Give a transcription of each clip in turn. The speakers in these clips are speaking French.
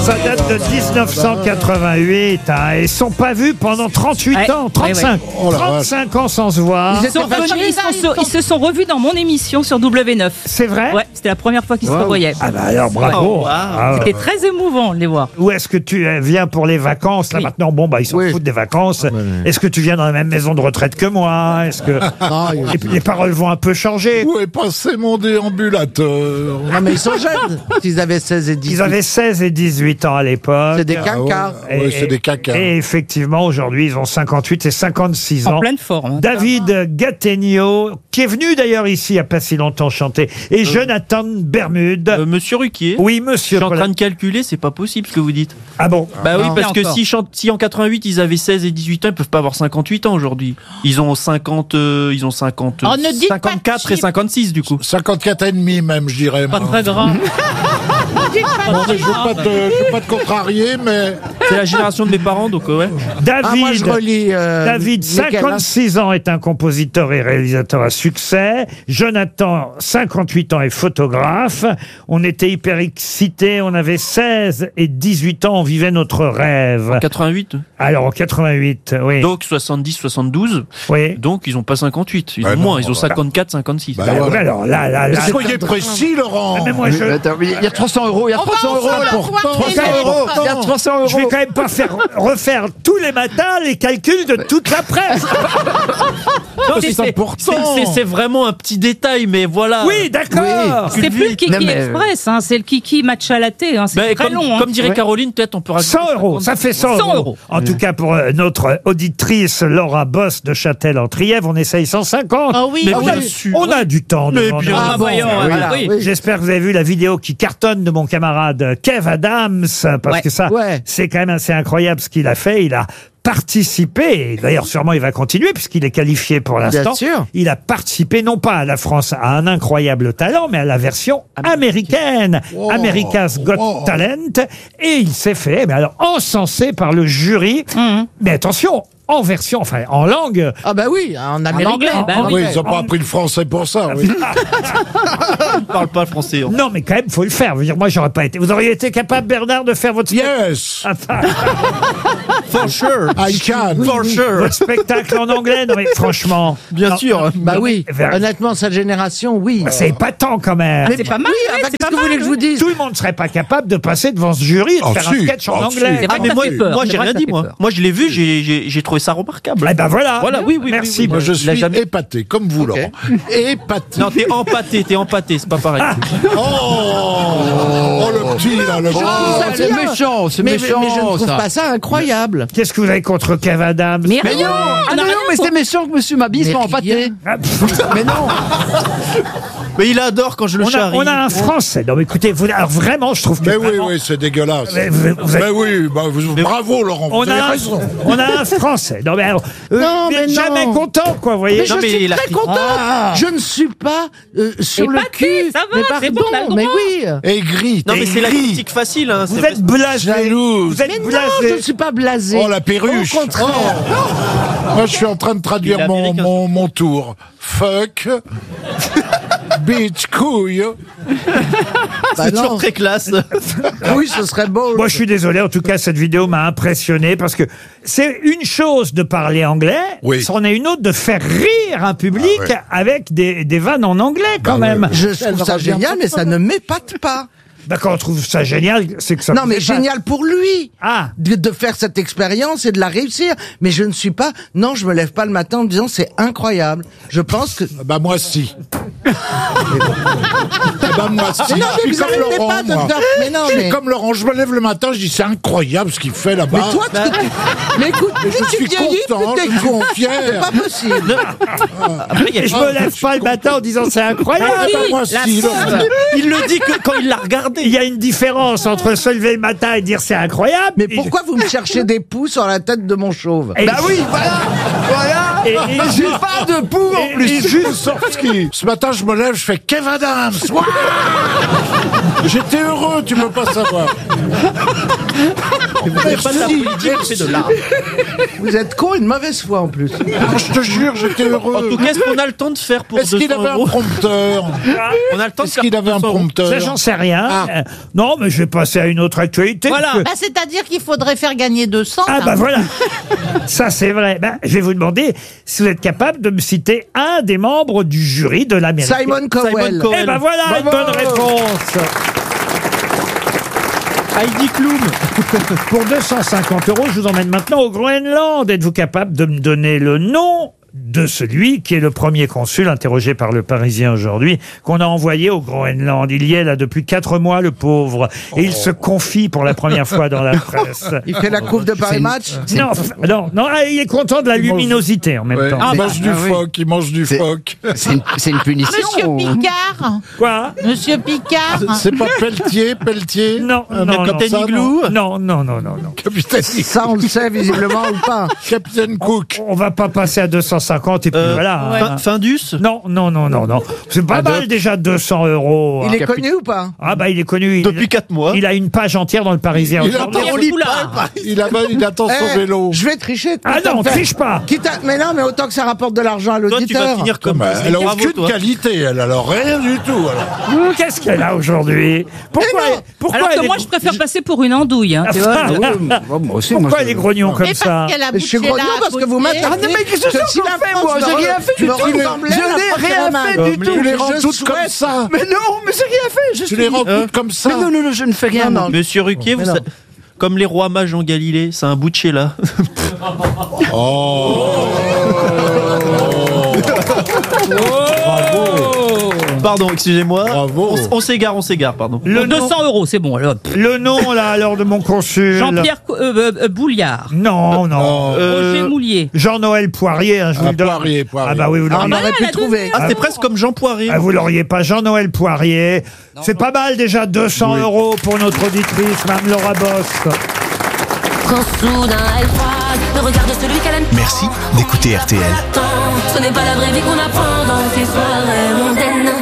Ça date de 1988 hein, et ils sont pas vus pendant 38 ans, 35, 35 ans sans se voir. Ils se sont revus dans mon émission sur W9. C'est vrai? Ouais, c'était la première fois qu'ils se revoyaient. Ah bah alors bravo. C'était très émouvant de les voir. Où est-ce que tu viens pour les vacances? Là maintenant, bon bah ils s'en foutent des vacances. Est-ce que tu viens dans la même maison de retraite que moi? Est-ce que les paroles vont un peu changer? Où est passé mon déambulateur? Non mais ils sont jeunes. Ils avaient 16 et 18. Ils avaient 16 et 18 ans à l'époque. C'est des cacas. C'est des cacas. Et effectivement, aujourd'hui, ils ont 58 et 56 ans. En pleine forme. David Gattegno, qui est venu d'ailleurs ici il n'y a pas si longtemps chanter, et Jonathan Bermude. Monsieur Ruquier. Oui, monsieur. Je suis en train de calculer, c'est pas possible ce que vous dites. Ah bon? Bah oui, Non. parce que Encore. si en 88 ils avaient 16 et 18 ans, ils peuvent pas avoir 58 ans aujourd'hui. Ils ont 50, ils ont 50, Oh, ne dites pas de 54 et chiffres. 56 du coup. 54 et demi même, je dirais. Pas moi. très grand. Non, mais je veux pas te contrarier, mais C'est la génération de mes parents, donc ouais. David, moi je relis. David, Michael, 56 ans, est un compositeur et réalisateur à succès. Jonathan, 58 ans, est photographe. On était hyper excités. On avait 16 et 18 ans. On vivait notre rêve. 88. Alors, en 88, oui. Donc 70, 72. Oui. Donc ils ont pas 58. Ils Bah ont non, moins. Ils ont voilà. 54, 56. Bah, Ah, voilà. alors là. soyez précis, Laurent. Ah, mais moi, je, Il y a 300 euros. Il y a 300 euros là. 300 euros. Il y a 300 euros. je vais quand même pas refaire tous les matins les calculs de toute la presse. Non, c'est vraiment un petit détail, mais voilà. Oui, d'accord. C'est plus le Kiki Non, mais, Express, hein, c'est le Kiki matcha latte. Hein, c'est Ben, très comme, long. Hein. comme dirait Caroline, peut-être on peut rajouter 100 euros, ça fait 100 100 euros. euros. En tout cas, pour notre auditrice Laura Boss de Châtel-en-Trièvre, on essaye 150. Ah oui, Mais ah bien oui. sûr. On a du temps. Mais devant bien nous. Ah, voyons, voilà, oui. oui. J'espère que vous avez vu la vidéo qui cartonne de mon camarade Kev Adams, parce Ouais. que ça, Ouais. c'est quand même assez incroyable ce qu'il a fait. Il a participé, et d'ailleurs sûrement il va continuer puisqu'il est qualifié pour l'instant. sûr. Il a participé non pas à la France a un incroyable talent, mais à la version américaine, Wow. America's Got Wow. Talent, et il s'est fait, mais alors encensé par le jury. Mais attention, en version, enfin en langue. Ah bah oui, en américain. anglais, bah Ah oui. oui, ils n'ont pas appris le français pour ça. Oui. On parle pas français. hein. Non, mais quand même, faut le faire. Je veux dire, moi, j'aurais pas été. Vous auriez été capable, Bernard, de faire votre Yes, For sure. I can. For sure. votre spectacle en anglais. Non, mais franchement. Bien non, sûr. Bah oui. Vers- Honnêtement, sa génération, oui. C'est épatant quand même. C'est pas mal. Oui, ouais, bah, c'est qu'est-ce pas que vous voulez que je vous dise? Tout le monde serait pas capable de passer devant ce jury et de Oh, faire si. un sketch en Oh, anglais. si. C'est vrai que ça moi, fait peur. moi C'est j'ai vrai rien que dit, ça moi. fait peur. Moi, je l'ai vu, j'ai trouvé ça remarquable. Eh ben voilà. Voilà, oui, oui. Merci. oui, oui. Moi, je Il a suis jamais- épaté, comme vous, Laurent. Épaté. Non, t'es empâté, c'est pas pareil. Oh, le petit, là, le petit. C'est méchant, mais je ne trouve pas ça incroyable. Qu'est-ce que vous avez contre Kev Adams? Mais Mais rien. non, on a rien mais pour- c'est méchant que Monsieur Mabie soit empâté. Ah, Mais non. Mais il adore quand je le charrie. on a un Français. Non, mais écoutez, alors vraiment, je trouve que. Mais oui, vraiment, oui, c'est dégueulasse. Mais vous êtes- Mais oui, bah, bravo, Laurent, On vous avez a, raison. on a un Français. Non, mais alors, Non, vous mais n'êtes non. jamais content, quoi, vous voyez. Mais je mais suis il a- très content. Je ne suis pas sur le Épaté, cul. ça va, mais c'est pardon, bon, t'as le mais droit. oui. Aigri, Non, mais c'est la aigri. critique facile. Hein, Vous c'est êtes blasé. Jalouse. Vous êtes Mais non, blasé. je ne suis pas blasé. Oh, la perruche. Au contraire. Oh. Moi, je suis en train de Il est traduire américain. mon tour. Fuck. Bitch, couille. Bah c'est non. toujours très classe. Oui, ce serait beau. Moi, je suis désolé. En tout cas, cette vidéo m'a impressionné parce que c'est une chose de parler anglais. Oui. C'en est une autre de faire rire un public Ah ouais. avec des vannes en anglais, quand Bah même. ouais. Je trouve ça génial, mais ça ne m'épate pas. D'accord, on trouve ça génial. C'est que ça. Non, vous mais épate. génial pour lui. Ah. De faire cette expérience et de la réussir. Mais je ne suis pas. Non, je me lève pas le matin en me disant c'est incroyable. Je pense que. Bah, moi, si. Bah, moi, si. Mais non, mais je suis vous comme arrêtez Laurent, pas de moi. faire. Mais non, Je suis mais. comme Laurent, je me lève le matin, je dis c'est incroyable ce qu'il fait là-bas. Mais toi, mais écoute, Mais je plus tu suis vieillis, content, plus t'es je suis con. fier. C'est pas possible. Après, il y a- Et je me lève pas le matin en disant c'est incroyable. Ah, bah, moi, la si. sauce. Laurent. il le dit que quand il l'a regardé. Il y a une différence entre se lever le matin et dire c'est incroyable. Mais pourquoi vous me cherchez des poux sur la tête de mon chauve? Et- Bah oui, voilà. Voilà. Et J'ai pas de poux en plus. Et juste sorti. Ce matin, je me lève, je fais Kev Adams. Waouh. J'étais heureux, tu peux pas savoir. C'est pas de la politique, c'est de l'art. Vous êtes con, une mauvaise foi en plus. Je te jure, j'étais heureux. En tout cas, est-ce qu'on a le temps de faire pour Est-ce 200 qu'il avait un euros prompteur? On a le temps de Est-ce faire qu'il pour avait un 200 euros. prompteur? Ça, j'en sais rien. Ah. Non, mais je vais passer à une autre actualité. Voilà. que- Bah, c'est-à-dire qu'il faudrait faire gagner 200. Ah là. bah voilà. Ça, c'est vrai. Ben, je vais vous demander si vous êtes capable de me citer un des membres du jury de l'Amérique. Simon Cowell. Simon Cowell. Eh ben voilà, une Bravo. bonne réponse. Heidi Klum. Pour 250 euros, je vous emmène maintenant au Groenland. Êtes-vous capable de me donner le nom de celui qui est le premier consul interrogé par le Parisien aujourd'hui, qu'on a envoyé au Groenland? Il y est là depuis 4 mois, le pauvre. Et il se confie pour la première fois dans la presse. Il fait la coupe de Paris Match. Non, ah, il est content de la luminosité en même Ouais, temps. il mange du phoque, il mange du phoque. C'est une punition. Monsieur ou- Picard. Quoi? Monsieur Picard. C'est pas Pelletier? Non, Un non, mec non. comme ça, Igloo. Non. Capitaine Ça, on le sait visiblement ou pas. Capitaine Cook. On va pas passer à 250 et puis voilà. hein. Findus. Non. C'est pas mal déjà 200 euros. Il est connu ou pas? Ah bah il est connu. Depuis 4 mois. Il a une page entière dans le Parisien. Il aujourd'hui. Il attend son Eh, vélo. Je vais tricher. Ah non, triche pas. Mais non, mais autant que ça rapporte de l'argent à Toi, tu vas l'auditeur. finir comme Bah, elle a Bravo, aucune toi. qualité, elle. Alors rien du tout. Alors. Qu'est-ce qu'elle a aujourd'hui? Pourquoi Alors que elle moi, est- je préfère passer pour une andouille. Hein, tu vois. Ah oui, moi aussi, moi, Pourquoi je- elle est grognon comme Mais ça? parce qu'elle a Mais je suis bouché grognon là, parce que vous bouché. m'attendez. qu'est-ce que si la fait, France moi? J'ai me- rien fait me du tout. ressemblait, Je la n'ai France rien serait fait mal. du Mais tout. tu les Je rends toutes souhaite- comme ça. Mais non, mais j'ai rien fait. Je Tu suis... les rends toutes comme ça. Mais non, je ne fais rien. Non, non. Monsieur Ruquier, Mais vous non. sa- comme les rois mages en Galilée, c'est un bout de chez là. Pardon, excusez-moi. Bravo. On s'égare, pardon. Le nom, 200 euros, c'est bon. Alors. le nom là alors de mon consul. Jean-Pierre Bouliard. Non. Roger Moulier. Jean-Noël Poirier, hein, je vous Ah, le donne. Poirier. Ah bah oui, vous Ah, l'auriez. on aurait pu elle a trouver. Ah, c'est presque comme Jean Poiré. Ah, vous l'auriez pas, Jean-Noël Poirier. C'est pas mal déjà, 200 euros pour notre auditrice, Mme Laura Boss. Quand soudain elle croise le regard de celui qu'elle aime tant. Merci d'écouter RTL. Tant, ce n'est pas la vraie vie qu'on apprend dans ces soirées mondaines.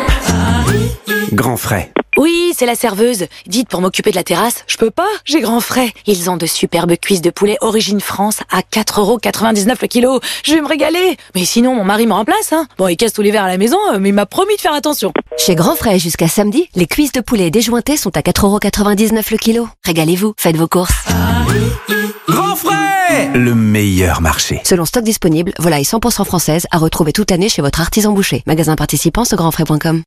Grand frais. Oui, c'est la serveuse. Dites, pour m'occuper de la terrasse, je peux pas, j'ai grand frais. Ils ont de superbes cuisses de poulet origine France à 4,99 € le kilo. Je vais me régaler. Mais sinon, mon mari me remplace, hein. Bon, il casse tous les verres à la maison, mais il m'a promis de faire attention. Chez Grand Frais, jusqu'à samedi, les cuisses de poulet déjointées sont à 4,99 € le kilo. Régalez-vous, faites vos courses. Grand frais. Le meilleur marché. Selon stock disponible, volaille 100% française à retrouver toute l'année chez votre artisan boucher. Magasin participant sur grandfrais.com.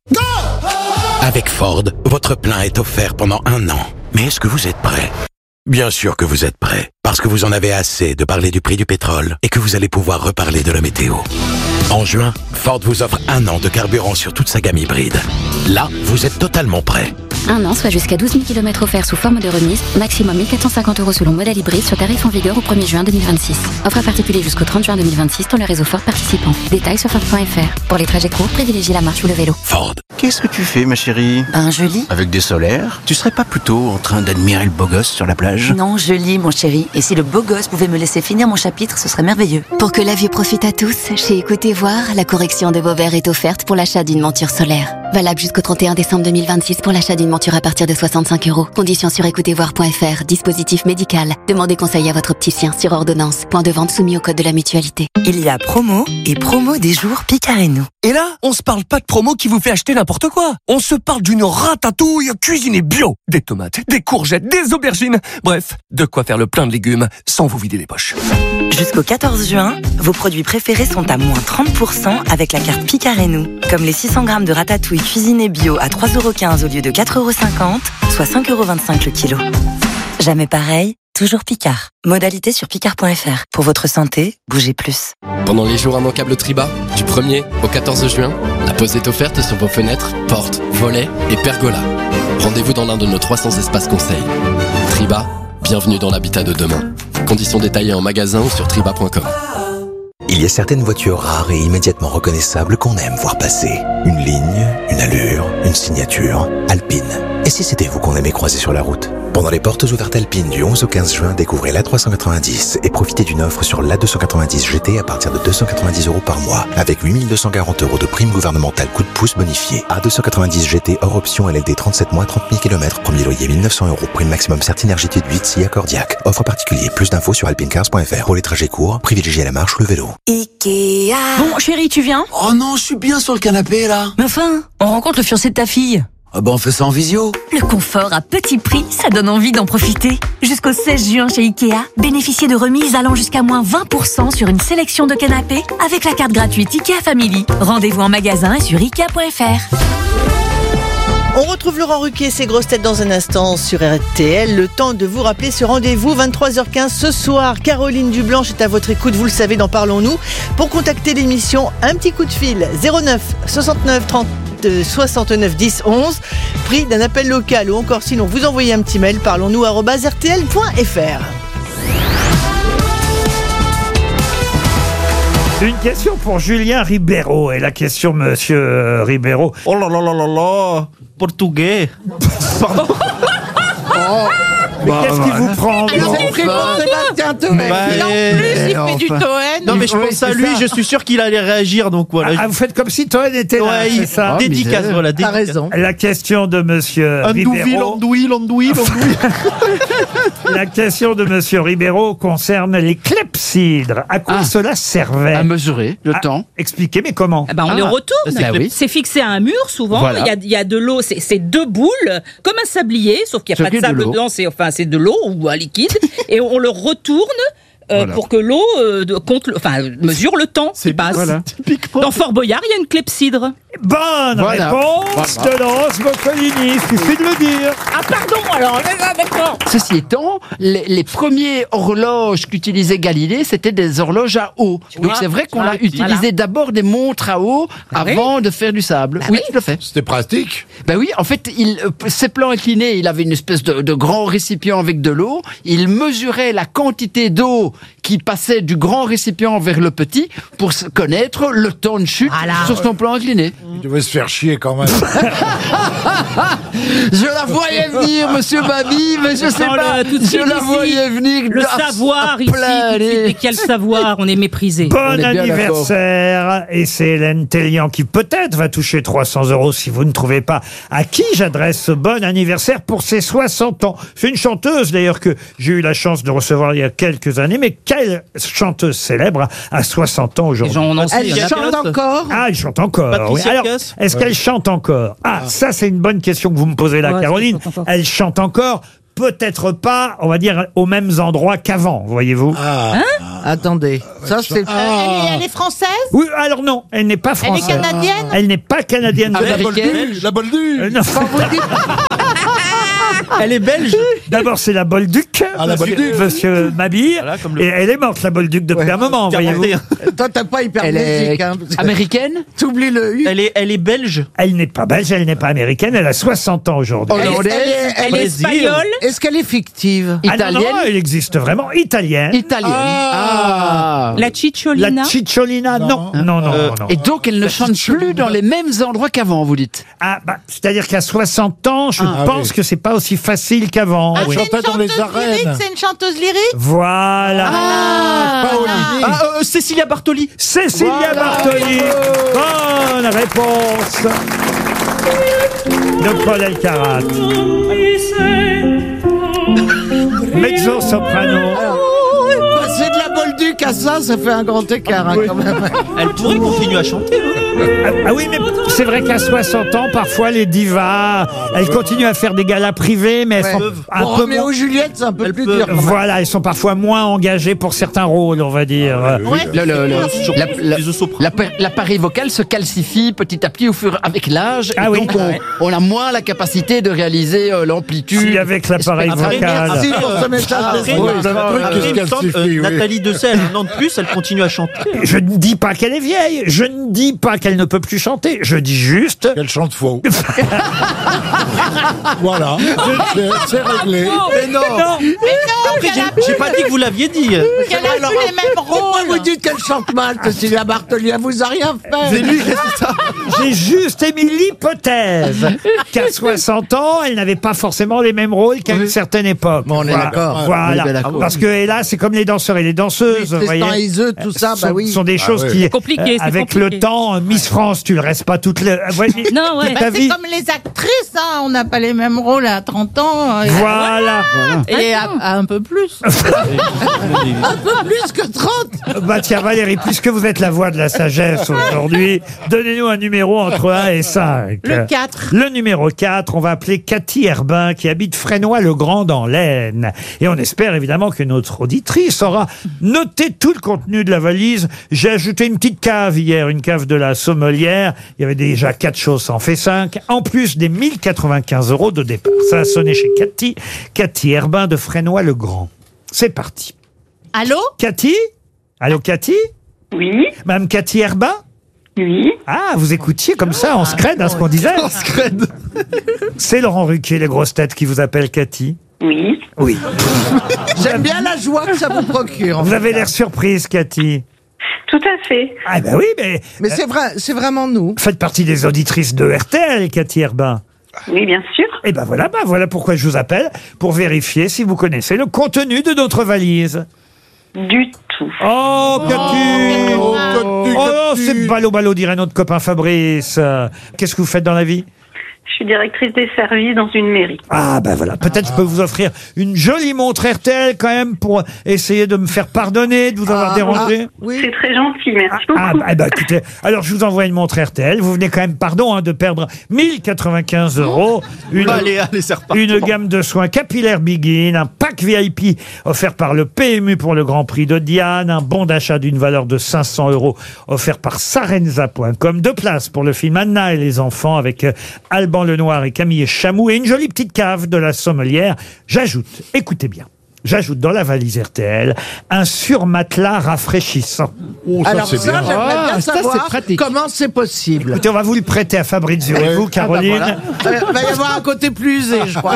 Avec Ford, votre plein est offert pendant 1 an. Mais est-ce que vous êtes prêt? Bien sûr que vous êtes prêt, parce que vous en avez assez de parler du prix du pétrole et que vous allez pouvoir reparler de la météo. En juin, Ford vous offre 1 an de carburant sur toute sa gamme hybride. Là, vous êtes totalement prêt. 1 an, soit jusqu'à 12 000 km offerts sous forme de remise, maximum 1 450 € selon modèle hybride sur tarif en vigueur au 1er juin 2026. Offre à particulier jusqu'au 30 juin 2026 dans le réseau Ford participant. Détails sur Ford.fr. Pour les trajets courts, privilégiez la marche ou le vélo. Ford. Qu'est-ce que tu fais, ma chérie? Je lis. Avec des solaires? Tu serais pas plutôt en train d'admirer le beau gosse sur la plage? Non, je lis, mon chéri. Et si le beau gosse pouvait me laisser finir mon chapitre, ce serait merveilleux. Pour que la vue profite à tous, chez Écoutez Voir, la correction de vos verres est offerte pour l'achat d'une monture solaire. Valable jusqu'au 31 décembre 2026 pour l'achat d'une monture à partir de 65 €. Conditions sur écoutezvoir.fr. Dispositif médical. Demandez conseil à votre opticien sur ordonnance. Point de vente soumis au code de la mutualité. Il y a promo et promo des jours Picard et nous. Et là, on se parle pas de promo qui vous fait acheter n'importe quoi. On se parle d'une ratatouille cuisinée bio. Des tomates, des courgettes, des aubergines. Bref, de quoi faire le plein de légumes sans vous vider les poches. Jusqu'au 14 juin, vos produits préférés sont à moins 30% avec la carte Picard et nous. Comme les 600 grammes de ratatouille cuisinée bio à 3,15 € au lieu de 4,50 €, soit 5,25 € le kilo. Jamais pareil, toujours Picard. Modalité sur picard.fr. Pour votre santé, bougez plus. Pendant les jours immanquables Triba, du 1er au 14 juin, la pause est offerte sur vos fenêtres, portes, volets et pergolas. Rendez-vous dans l'un de nos 300 espaces conseils. Triba, bienvenue dans l'habitat de demain. Conditions détaillées en magasin ou sur triba.com. Il y a certaines voitures rares et immédiatement reconnaissables qu'on aime voir passer. Une ligne, une allure, une signature. Alpine. Et si c'était vous qu'on aimait croiser sur la route? Pendant les portes ouvertes alpines du 11 au 15 juin, découvrez l'A390 et profitez d'une offre sur l'A290 GT à partir de 290 € par mois, avec 8240 € de prime gouvernementale coup de pouce bonifiée. A290 GT hors option LLD 37 mois, 30 000 km, premier loyer 1900 €, prime maximum Certinergitude 8, SIA Cordiac. Offre particulier, plus d'infos sur alpinecars.fr. Pour les trajets courts, privilégiez la marche ou le vélo. Ikea. Bon, chérie, tu viens? Oh non, je suis bien sur le canapé là. Mais enfin, on rencontre le fiancé de ta fille. Ah bah on fait ça en visio. Le confort à petit prix, ça donne envie d'en profiter. Jusqu'au 16 juin chez Ikea, bénéficiez de remises allant jusqu'à moins 20% sur une sélection de canapés avec la carte gratuite Ikea Family. Rendez-vous en magasin et sur Ikea.fr. On retrouve Laurent Ruquier et ses grosses têtes dans un instant sur RTL. Le temps de vous rappeler ce rendez-vous, 23h15 ce soir. Caroline Dublanche est à votre écoute, vous le savez, dans Parlons-nous. Pour contacter l'émission, un petit coup de fil, 09 69 30 69 10 11, prix d'un appel local ou encore sinon vous envoyez un petit mail, parlons-nous@rtl.fr. Une question pour Julien Ribeiro. Et la question, monsieur Ribeiro. Oh là là là là là, portugais. Pardon. Mais qu'est-ce qui vous prend? C'est pris pour Sébastien Toen. En plus, il fait du Toen. Non mais je pense à lui, je suis sûr qu'il allait réagir, donc voilà. Ah, vous faites comme si Toen était là, Ouais, c'est ça? dédicace, voilà. T'as raison. La question de monsieur Ribeiro. Landouille. La question de monsieur Ribeiro concerne les clepsydres. À quoi cela servait? À mesurer le temps. Expliquez, mais comment? Ah bah on les retourne. bah oui. C'est fixé à un mur souvent. Voilà. Il y a de l'eau. C'est deux boules, comme un sablier, sauf qu'il n'y a Sauf pas de qu'il y a de sable l'eau. dedans. C'est de l'eau ou un liquide, et on le retourne. Pour que l'eau mesure le temps qui passe. Voilà. Dans Fort Boyard, il y a une clepsydre. Bonne réponse de Laurence Boccolini, il suffit de le dire. Ah pardon, alors, d'accord. Ceci étant, les premiers horloges qu'utilisait Galilée, c'était des horloges à eau. Donc vois, c'est vrai qu'on a voilà. utilisé d'abord des montres à eau avant de faire du sable. Bah oui, oui. tout à fait. C'était pratique. Ben oui, en fait, ses plans inclinés, il avait une espèce de grand récipient avec de l'eau. Il mesurait la quantité d'eau qui passait du grand récipient vers le petit pour connaître le temps de chute sur son plan incliné. Il devait se faire chier quand même. Je la voyais venir, monsieur Babi, mais je sais pas. Tout de suite Je la ici. voyais venir. Le savoir ici, tout de suite, dès qu'il y a le savoir, on est méprisé. Bon bien anniversaire. Et c'est Hélène Tellian qui peut-être va toucher 300 € si vous ne trouvez pas à qui j'adresse ce bon anniversaire pour ses 60 ans. C'est une chanteuse d'ailleurs que j'ai eu la chance de recevoir il y a quelques années, mais quelle chanteuse célèbre à 60 ans aujourd'hui. Elle chante encore. Ah, elle chante encore. Patricia Alors, Cass. est-ce qu'elle chante encore? Ah, ça c'est une bonne question que vous me posez là, Ouais, Caroline. elle chante encore. Elle chante encore. Peut-être pas, on va dire, aux mêmes endroits qu'avant, voyez-vous. Attendez, ça c'est... Elle est française? Oui, alors non, elle n'est pas Elle est française. canadienne? Elle n'est pas canadienne. La Boldu. Non. Elle est belge. D'abord, c'est la Bolduc, Ah, la Bolduc. monsieur Mabille. Voilà, comme le- Et elle est morte, la Bolduc, depuis un moment, voyez-vous. 41. Toi, t'as pas hyper Elle est musique, hein. américaine. T'oublies le U. Elle est belge. Elle n'est pas belge, elle n'est pas américaine, elle a 60 ans aujourd'hui. Hollandaise. Elle est Brésil. espagnole. Est-ce qu'elle est fictive? Ah non, non, Italienne. elle existe vraiment. Italienne. Italienne. Ah. La Cicciolina. La Cicciolina, non. Non, non, non. Et donc, elle ne chante plus dans les mêmes endroits qu'avant, vous dites. Ah, bah, c'est-à-dire qu'à 60 ans, je Ah, pense oui. que c'est pas aussi facile qu'avant. Elle oui. chantait dans les arènes. C'est une chanteuse lyrique? Voilà. Cécilia Bartoli. Cécilia Bartoli. Bonne réponse de Paul Elkarat. Mezzo soprano. C'est de la Bolduc à ça fait un grand écart, hein, quand même. Elle pourrait continuer à chanter. Ah oui, mais c'est vrai qu'à 60 ans, parfois, les divas, elles continuent à faire des galas privés, mais elles sont un Pour peu Roméo moins... et Juliette, c'est un peu plus dur. Voilà, elles sont parfois moins engagées pour certains rôles, on va dire. L'appareil vocal se calcifie petit à petit avec l'âge. Ah et oui. donc, on a moins la capacité de réaliser l'amplitude. Si, avec l'appareil Après, vocal. Merci pour ce message. Après, Oui, c'est un truc qui se il me semble, calcifie, oui. Nathalie Dessay, elle a un an de plus, elle continue à chanter. Je ne dis pas qu'elle est vieille, je ne dis pas qu'elle ne peut plus chanter. Je dis juste... Qu'elle chante faux. Voilà, c'est réglé. Mais non. Après, j'ai pas dit que vous l'aviez dit. Qu'elle a plus les mêmes rôles. Vous dites qu'elle chante mal, Cécilia Bartoli, elle vous a rien fait. J'ai juste émis l'hypothèse qu'à 60 ans, elle n'avait pas forcément les mêmes rôles qu'à une certaine époque. Bon, on est d'accord. Voilà. On est d'accord. Parce que là, c'est comme les danseurs et les danseuses. vous voyez. Iseux, tout ça, bah oui. sont des choses qui, compliqué, c'est avec compliqué. le temps, Miss France, tu le restes pas toute la... Non, ouais. ta C'est vie. comme les actrices, hein. On n'a pas les mêmes rôles à 30 ans. Voilà. Et à un peu plus. Un peu plus que 30. Bah tiens Valérie, puisque vous êtes la voix de la sagesse aujourd'hui, donnez-nous un numéro entre 1 et 5. Le 4. Le numéro 4, on va appeler Cathy Herbin qui habite Fresnoy-le-Grand dans l'Aisne. Et on espère évidemment que notre auditrice aura noté tout le contenu de la valise. J'ai ajouté une petite cave hier, une cave de la Sommelière. Il y avait déjà 4 choses, ça en fait 5. En plus des 1095 € de départ. Ça a sonné chez Cathy Herbin de Fresnoy-le-Grand. C'est parti. Allô? Cathy? Allô, Cathy? Oui. Madame Cathy Herbin? Oui. Ah, vous écoutiez comme ça, en scred, ce qu'on disait? En scred. C'est Laurent Ruquier, les grosses têtes, qui vous appellent Cathy? Oui. Oui. J'aime bien la joie que ça vous procure. Vous avez l'air surprise, Cathy. Tout à fait. Ah ben oui, mais... Mais c'est vrai, c'est vraiment nous. Faites partie des auditrices de RTL, Cathy Herbin. Oui, bien sûr. Et ben voilà pourquoi je vous appelle, pour vérifier si vous connaissez le contenu de notre valise. Du tout. Oh, Cathy! Oh, c'est ballot, dirait notre copain Fabrice. Qu'est-ce que vous faites dans la vie? Je suis directrice des services dans une mairie. Ah ben voilà, peut-être je peux vous offrir une jolie montre RTL quand même pour essayer de me faire pardonner de vous avoir dérangé. Oui. C'est très gentil, merci beaucoup. Ah bah écoutez, alors je vous envoie une montre RTL. Vous venez quand même, de perdre 1095 €. Allez, c'est reparti. Une gamme de soins capillaires Begin, un pack VIP offert par le PMU pour le Grand Prix de Diane, un bon d'achat d'une valeur de 500 € offert par Sarenza.com, 2 places pour le film Anna et les enfants avec Alban Lenoir et Camille Chamou et une jolie petite cave de la Sommelière. J'ajoute, écoutez bien, dans la valise RTL un surmatelas rafraîchissant. Oh, ça, Alors c'est ça, bien. j'aimerais bien ça, savoir c'est pratique. comment c'est possible. Écoutez, on va vous le prêter à Fabrizio et vous, Caroline. Il va y avoir un côté plus usé, je crois.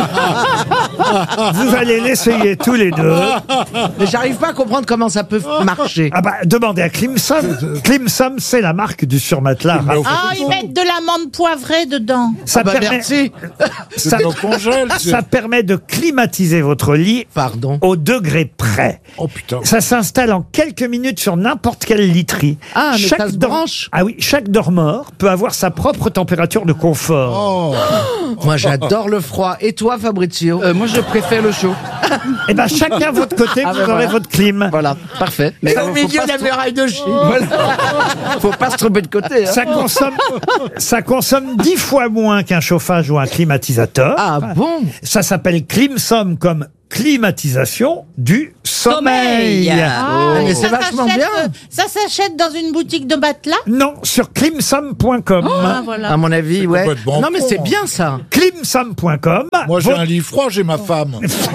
Vous allez l'essayer tous les deux. Mais j'arrive pas à comprendre comment ça peut marcher. Ah bah, demandez à Climson. Climson, c'est la marque du surmatelas. Ah, ils mettent de l'amande poivrée dedans. Ça bah, permet, merci. ça, au congèle, ça permet de climatiser votre lit Pardon. au degré près. Oh putain. Ça s'installe en quelques minutes sur n'importe quelle literie. Ah, mais ça se branche. Ah oui, chaque dormeur peut avoir sa propre température de confort. Oh. Moi, j'adore le froid. Et toi, Fabrizio? Moi, je préfère le chaud. Eh ben, chacun votre côté, Ah, vous ben aurez voilà. votre clim. Voilà, parfait. Mais C'est au milieu de la muraille de Chine. faut pas se tromper de côté. Hein. Ça consomme 10 fois moins qu'un chauffage ou un climatisateur. Ah bon? Ça s'appelle Climsom comme climatisation du sommeil. Ah, mais et c'est ça vachement s'achète, bien. Ça s'achète dans une boutique de matelas? Non, sur climsom.com. Ah, voilà. À mon avis, ouais. complètement Non, mais con, c'est hein. bien ça. Climsom.com. Moi, j'ai un lit froid, j'ai ma femme.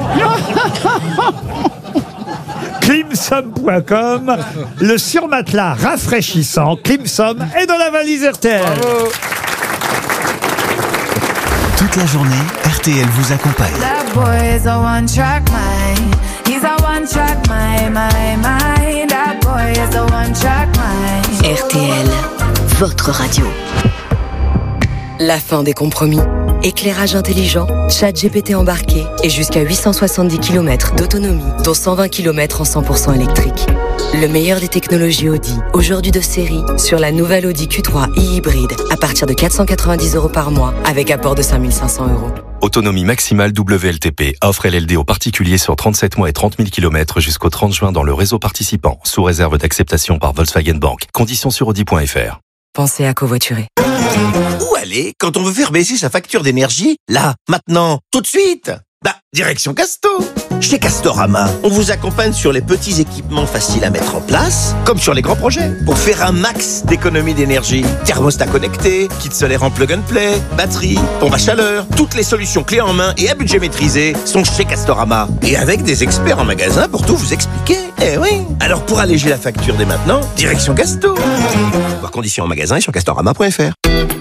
Climsom.com, le surmatelas rafraîchissant Climsom est dans la valise RTL. Toute la journée, RTL vous accompagne. That boy is a one-track mind. He's a one-track mind. That boy is a one-track mind. RTL, votre radio. La fin des compromis. Éclairage intelligent, chat GPT embarqué et jusqu'à 870 km d'autonomie, dont 120 km en 100% électrique. Le meilleur des technologies Audi, aujourd'hui de série, sur la nouvelle Audi Q3 e-hybride, à partir de 490 € par mois, avec apport de 5 500 €. Autonomie maximale WLTP. Offre LLD aux particuliers sur 37 mois et 30 000 km jusqu'au 30 juin dans le réseau participant, sous réserve d'acceptation par Volkswagen Bank. Conditions sur Audi.fr. Pensez à covoiturer. Où aller quand on veut faire baisser sa facture d'énergie? Là, maintenant, tout de suite? Bah, direction Casto. Chez Castorama, on vous accompagne sur les petits équipements faciles à mettre en place, comme sur les grands projets, pour faire un max d'économie d'énergie. Thermostat connecté, kit solaire en plug and play, batterie, pompe à chaleur, toutes les solutions clés en main et à budget maîtrisé sont chez Castorama. Et avec des experts en magasin pour tout vous expliquer. Eh oui. Alors pour alléger la facture dès maintenant, direction Casto. Voir conditions en magasin et sur castorama.fr.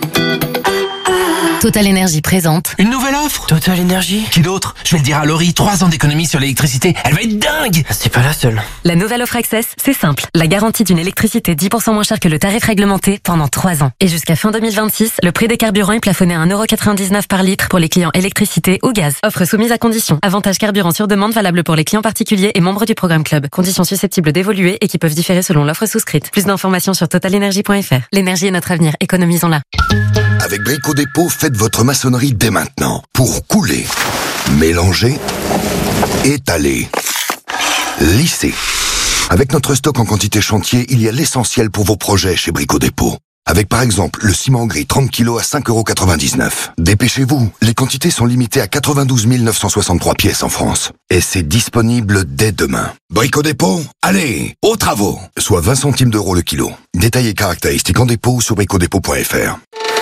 Total Énergie présente. Une nouvelle offre Total Énergie. Qui d'autre? Je vais le dire à Laurie, 3 ans d'économie sur l'électricité. Elle va être dingue. C'est pas la seule. La nouvelle offre Access, c'est simple. La garantie d'une électricité 10% moins chère que le tarif réglementé pendant 3 ans. Et jusqu'à fin 2026, le prix des carburants est plafonné à 1,99€ par litre pour les clients électricité ou gaz. Offre soumise à conditions. Avantage carburant sur demande valable pour les clients particuliers et membres du programme Club. Conditions susceptibles d'évoluer et qui peuvent différer selon l'offre souscrite. Plus d'informations sur totalenergie.fr. L'énergie est notre avenir, économisons-la. Avec Brico Dépôt, faites votre maçonnerie dès maintenant. Pour couler, mélanger, étaler, lisser. Avec notre stock en quantité chantier, il y a l'essentiel pour vos projets chez Brico Dépôt. Avec par exemple le ciment gris 30 kg à 5,99€. Dépêchez-vous, les quantités sont limitées à 92 963 pièces en France. Et c'est disponible dès demain. Brico Dépôt, allez, aux travaux. Soit 20 centimes d'euros le kilo. Détails et caractéristiques en dépôt ou sur bricodépôt.fr.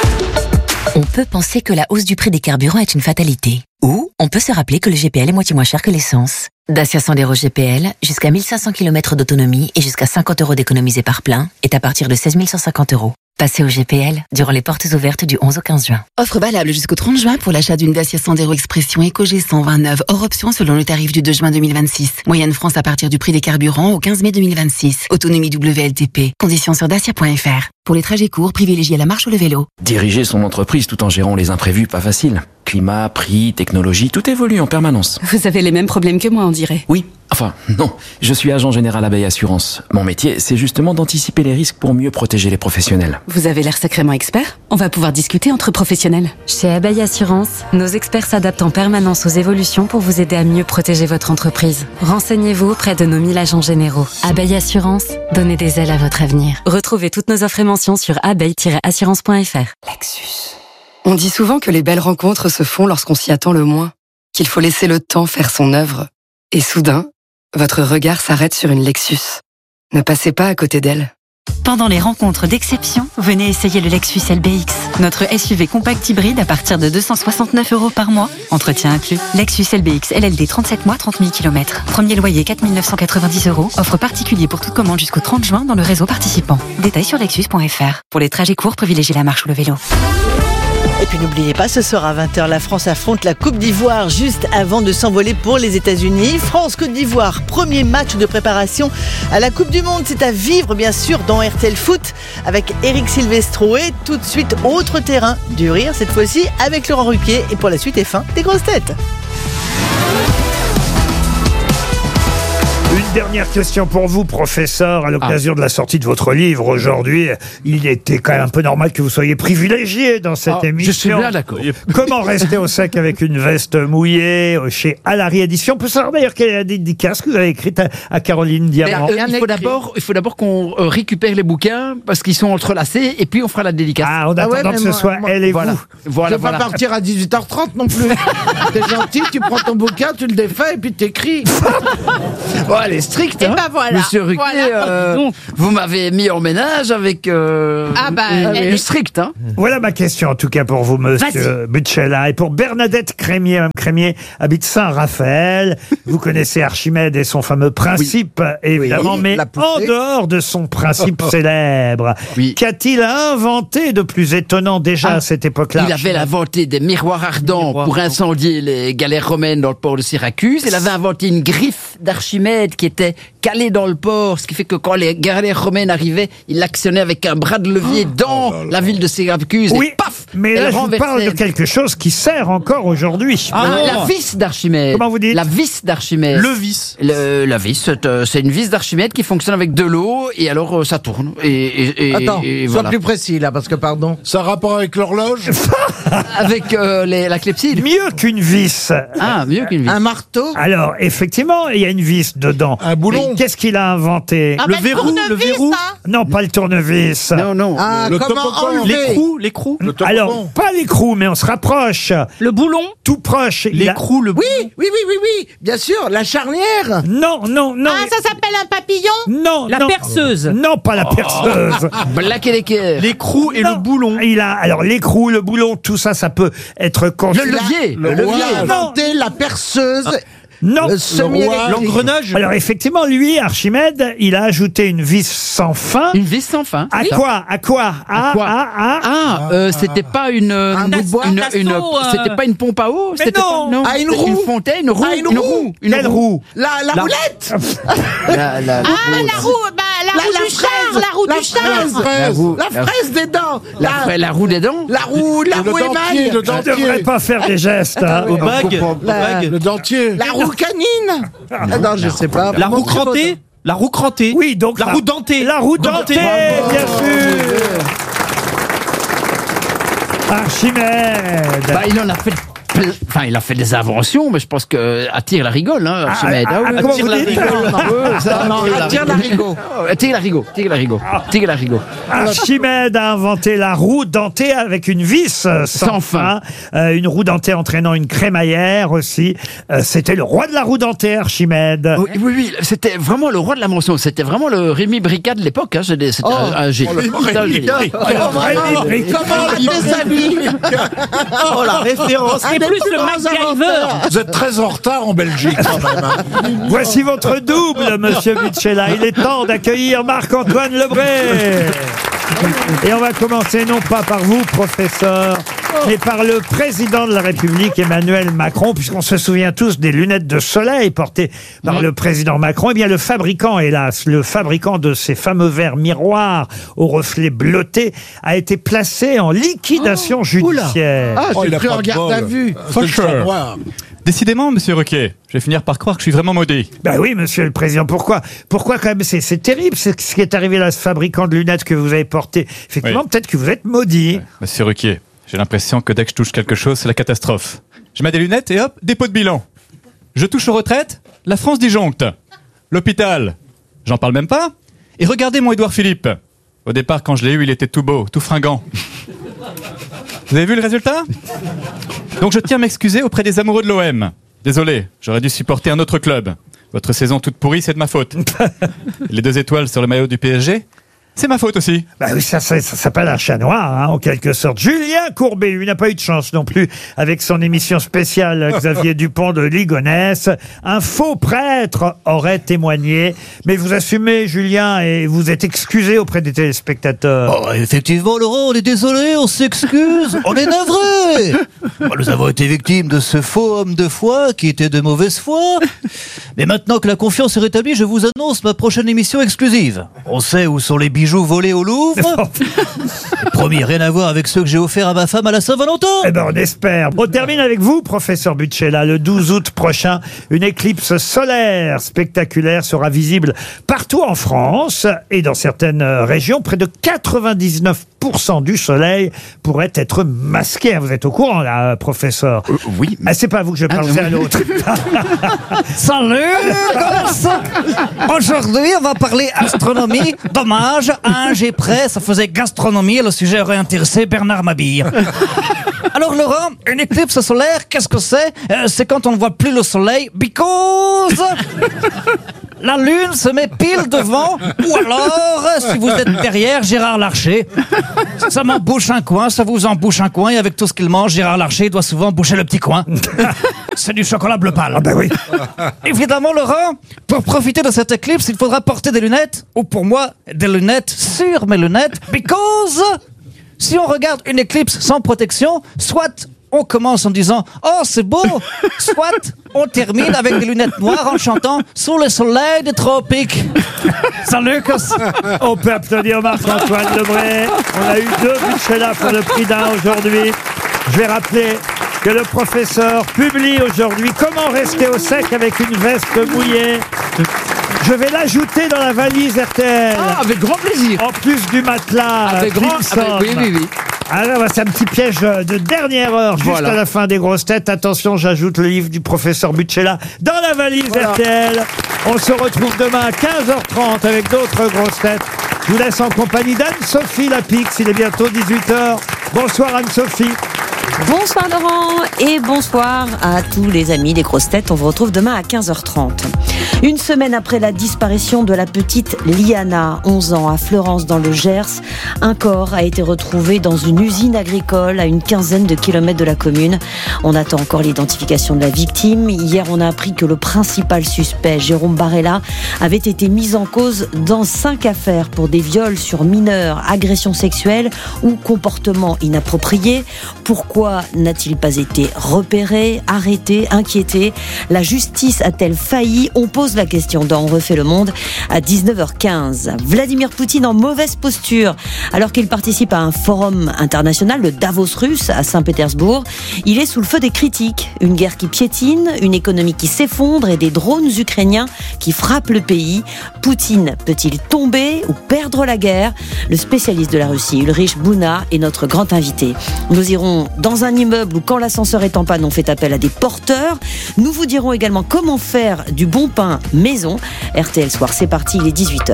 On peut penser que la hausse du prix des carburants est une fatalité. Ou on peut se rappeler que le GPL est moitié moins cher que l'essence. Dacia Sandero GPL, jusqu'à 1500 km d'autonomie et jusqu'à 50 € d'économisés par plein, est à partir de 16 150 €. Passez au GPL durant les portes ouvertes du 11 au 15 juin. Offre valable jusqu'au 30 juin pour l'achat d'une Dacia Sandero Expression EcoG 129 hors option selon le tarif du 2 juin 2026. Moyenne France à partir du prix des carburants au 15 mai 2026. Autonomie WLTP. Conditions sur dacia.fr. Pour les trajets courts, privilégiez la marche ou le vélo. Diriger son entreprise tout en gérant les imprévus, pas facile. Climat, prix, technologie, tout évolue en permanence. Vous avez les mêmes problèmes que moi, on dirait. Oui, enfin, non. Je suis agent général Abeille Assurance. Mon métier, c'est justement d'anticiper les risques pour mieux protéger les professionnels. Vous avez l'air sacrément expert. On va pouvoir discuter entre professionnels. Chez Abeille Assurance, nos experts s'adaptent en permanence aux évolutions pour vous aider à mieux protéger votre entreprise. Renseignez-vous auprès de nos 1000 agents généraux. Abeille Assurance, donnez des ailes à votre avenir. Retrouvez toutes nos offres et mentions sur abeille-assurance.fr. Lexus. On dit souvent que les belles rencontres se font lorsqu'on s'y attend le moins, qu'il faut laisser le temps faire son œuvre. Et soudain, votre regard s'arrête sur une Lexus. Ne passez pas à côté d'elle. Pendant les rencontres d'exception, venez essayer le Lexus LBX, notre SUV compact hybride à partir de 269 € par mois, entretien inclus. Lexus LBX LLD 37 mois, 30 000 km. Premier loyer 4 990 €. Offre particulier pour toute commande jusqu'au 30 juin dans le réseau participant. Détails sur lexus.fr. Pour les trajets courts, privilégiez la marche ou le vélo. Et puis n'oubliez pas, ce soir à 20h, la France affronte la Coupe d'Ivoire juste avant de s'envoler pour les États-Unis. France-Côte d'Ivoire, premier match de préparation à la Coupe du Monde. C'est à vivre, bien sûr, dans RTL Foot avec Eric Silvestro. Et tout de suite, autre terrain du rire, cette fois-ci avec Laurent Ruquier. Et pour la suite et fin des grosses têtes. Une dernière question pour vous, professeur, à l'occasion de la sortie de votre livre aujourd'hui. Il était quand même un peu normal que vous soyez privilégié dans cette émission. Je suis bien d'accord. Comment rester au sec avec une veste mouillée chez Alary Édition? On peut savoir d'ailleurs quelle est la dédicace que vous avez écrite à Caroline Diamant. Il faut d'abord qu'on récupère les bouquins parce qu'ils sont entrelacés et puis on fera la dédicace. Ah, en attendant que ce soit elle et vous. Voilà, Je vais pas partir à 18h30 non plus. T'es gentil, tu prends ton bouquin, tu le défais et puis t'écris. Bon, elle est stricte, hein. Et ben voilà. Monsieur Ruquier, vous m'avez mis en ménage avec elle est stricte, hein. Voilà ma question en tout cas pour vous, monsieur Butchella. Et pour Bernadette Crémier. Mme Crémier habite Saint-Raphaël. Vous connaissez Archimède et son fameux principe, évidemment, mais en dehors de son principe célèbre, qu'a-t-il inventé de plus étonnant déjà à cette époque-là? Il avait inventé des miroirs ardents pour incendier les galères romaines dans le port de Syracuse. Il avait inventé une griffe d'Archimède qui était calée dans le port, ce qui fait que quand les galères romaines arrivaient, il l'actionnait avec un bras de levier dans la ville de Syracuse et paf! Mais là, je vous parle de quelque chose qui sert encore aujourd'hui. La vis d'Archimède. Comment vous dites? La vis d'Archimède. Le vis. La vis, c'est une vis d'Archimède qui fonctionne avec de l'eau et alors ça tourne. Attends, et sois plus précis là, parce que pardon. Ça a rapport avec l'horloge? Avec la clepsydre. Mieux qu'une vis. Ah, mieux qu'une vis. Un marteau? Alors, effectivement, il y a une vis dedans. Un boulon? Mais qu'est-ce qu'il a inventé? Ah, Le verrou, le verrou. Non, pas le tournevis. Non. Ah, Le comment topocone. enlever? L'écrou. Alors, Alors, pas l'écrou, mais on se rapproche. Le boulon. Tout proche. L'écrou, le Oui, bien sûr, la charnière. Non. Ah, ça s'appelle un papillon? Non. La perceuse. Non, pas la perceuse. Black et l'équerre. L'écrou et Non. le boulon. Alors, l'écrou, le boulon, tout ça, ça peut être Le considéré. levier. Le Le roi. levier. Inventé la perceuse. Non. Le semi-électrique. L'engrenage. Alors effectivement, lui, Archimède, il a ajouté une vis sans fin. Une vis sans fin. À quoi C'était pas une bout de bois. C'était pas une pompe à eau. Mais C'était non. pas, non. Ah, une C'était roue. Une fontaine, une roue. Ah, une roue. Quelle roue? La roulette. La La roue, la roue du char, la roue du char. La fraise des dents. La roue des dents. La roue émail. Le Je ne devrais dentier. pas faire des gestes. Hein. Au bague. Le dentier. La roue canine. Non, je sais pas. La roue crantée. La roue crantée. Oui, donc La roue dentée. La roue dentée, bien sûr. Archimède. Bah, il en a fait. Enfin, il a fait des inventions, mais je pense que attire la rigole, hein, Archimède. comment vous dites Attire la rigole. Tire la rigole. Archimède a inventé la roue dentée avec une vis sans fin. Une roue dentée entraînant une crémaillère aussi. C'était le roi de la roue dentée, Archimède. Oui, c'était vraiment le roi de l'invention. C'était vraiment le Rémi Bricard de l'époque. Hein. C'était un génie. C'était un génie. Comment il fait sa vie? Oh, la référence. C'est plus le MacGyver. Vous êtes très en retard en Belgique quand même. Hein. Voici votre double, monsieur Buccella. Il est temps d'accueillir Marc-Antoine Lebré. Et on va commencer non pas par vous, professeur, mais par le président de la République, Emmanuel Macron, puisqu'on se souvient tous des lunettes de soleil portées par le président Macron. Eh bien, le fabricant, hélas, le fabricant de ces fameux verres miroirs aux reflets bleutés a été placé en liquidation judiciaire. Ah, j'ai pris en garde à vue. Décidément, monsieur Ruquier, je vais finir par croire que je suis vraiment maudit. Ben oui, monsieur le président, pourquoi quand même, c'est terrible ce qui est arrivé à ce fabricant de lunettes que vous avez porté. Effectivement, peut-être que vous êtes maudit. Monsieur Ruquier, j'ai l'impression que dès que je touche quelque chose, c'est la catastrophe. Je mets des lunettes et hop, dépôt de bilan. Je touche aux retraites, la France disjoncte. L'hôpital, j'en parle même pas. Et regardez mon Édouard Philippe. Au départ, quand je l'ai eu, il était tout beau, tout fringant. Vous avez vu le résultat ? Donc je tiens à m'excuser auprès des amoureux de l'OM. Désolé, j'aurais dû supporter un autre club. Votre saison toute pourrie, c'est de ma faute. Les 2 étoiles sur le maillot du PSG, c'est ma faute aussi. Bah oui, ça s'appelle un chat noir, hein, en quelque sorte. Julien Courbet, lui, n'a pas eu de chance non plus avec son émission spéciale Xavier Dupont de Ligonnès. Un faux prêtre aurait témoigné. Mais vous assumez, Julien, et vous êtes excusé auprès des téléspectateurs. Oh, effectivement, Laurent, on est désolé, on s'excuse, on est navré. Nous avons été victimes de ce faux homme de foi qui était de mauvaise foi. Mais maintenant que la confiance est rétablie, je vous annonce ma prochaine émission exclusive. On sait où sont les bijoux volés au Louvre. Promis, rien à voir avec ceux que j'ai offerts à ma femme à la Saint-Valentin. Eh ben, on espère. On termine avec vous, professeur Buccella. Le 12 août prochain, une éclipse solaire spectaculaire sera visible partout en France et dans certaines régions. Près de 99% du soleil pourrait être masqué. Vous êtes au courant, là, professeur? Oui. Ah, c'est pas vous que je parle, c'est à l'autre. Salut, gosse. Aujourd'hui, on va parler astronomie. Dommage, un G près, ça faisait gastronomie et le sujet aurait intéressé Bernard Mabille. Alors Laurent, une éclipse solaire, qu'est-ce que c'est? C'est quand on ne voit plus le soleil, because la lune se met pile devant, ou alors, si vous êtes derrière, Gérard Larcher. Ça m'embouche un coin, ça vous embouche un coin, et avec tout ce qu'il mange, Gérard Larcher doit souvent boucher le petit coin. C'est du chocolat bleu pâle. Ah ben oui. Évidemment, Laurent, pour profiter de cette éclipse, il faudra porter des lunettes, ou pour moi, des lunettes sur mes lunettes, because si on regarde une éclipse sans protection, soit on commence en disant « Oh, c'est beau !» soit on termine avec des lunettes noires en chantant « Sous le soleil des tropiques ». Salut, Cos. On peut applaudir Marc-Antoine Lebré. On a eu 2 Buccella pour le prix d'un aujourd'hui. Je vais rappeler que le professeur publie aujourd'hui « Comment rester au sec avec une veste mouillée ». Je vais l'ajouter dans la valise RTL. Ah, avec grand plaisir. En plus du matelas. Avec grand... oui. Alors, c'est un petit piège de dernière heure, juste à la fin des grosses têtes. Attention, j'ajoute le livre du professeur Buccella dans la valise RTL. On se retrouve demain à 15h30 avec d'autres grosses têtes. Je vous laisse en compagnie d'Anne-Sophie Lapix. Il est bientôt 18h. Bonsoir Anne-Sophie. Bonsoir Laurent et bonsoir à tous les amis des grosses têtes. On vous retrouve demain à 15h30. Une semaine après la disparition de la petite Liana, 11 ans, à Fleurance dans le Gers, un corps a été retrouvé dans une usine agricole à une quinzaine de kilomètres de la commune. On attend encore l'identification de la victime. Hier, on a appris que le principal suspect, Jérôme Barella, avait été mis en cause dans 5 affaires pour des viols sur mineurs, agressions sexuelles ou comportements inappropriés. Pourquoi n'a-t-il pas été repéré, arrêté, inquiété? La justice a-t-elle failli? On pose la question dans On refait le monde à 19h15. Vladimir Poutine en mauvaise posture alors qu'il participe à un forum international, le Davos russe à Saint-Pétersbourg. Il est sous le feu des critiques. Une guerre qui piétine, une économie qui s'effondre et des drones ukrainiens qui frappent le pays. Poutine peut-il tomber ou perdre la guerre? Le spécialiste de la Russie, Ulrich Bouna, est notre grand invité. Nous irons dans un immeuble où, quand l'ascenseur est en panne, on fait appel à des porteurs. Nous vous dirons également comment faire du bon pain maison. RTL Soir, c'est parti, il est 18h.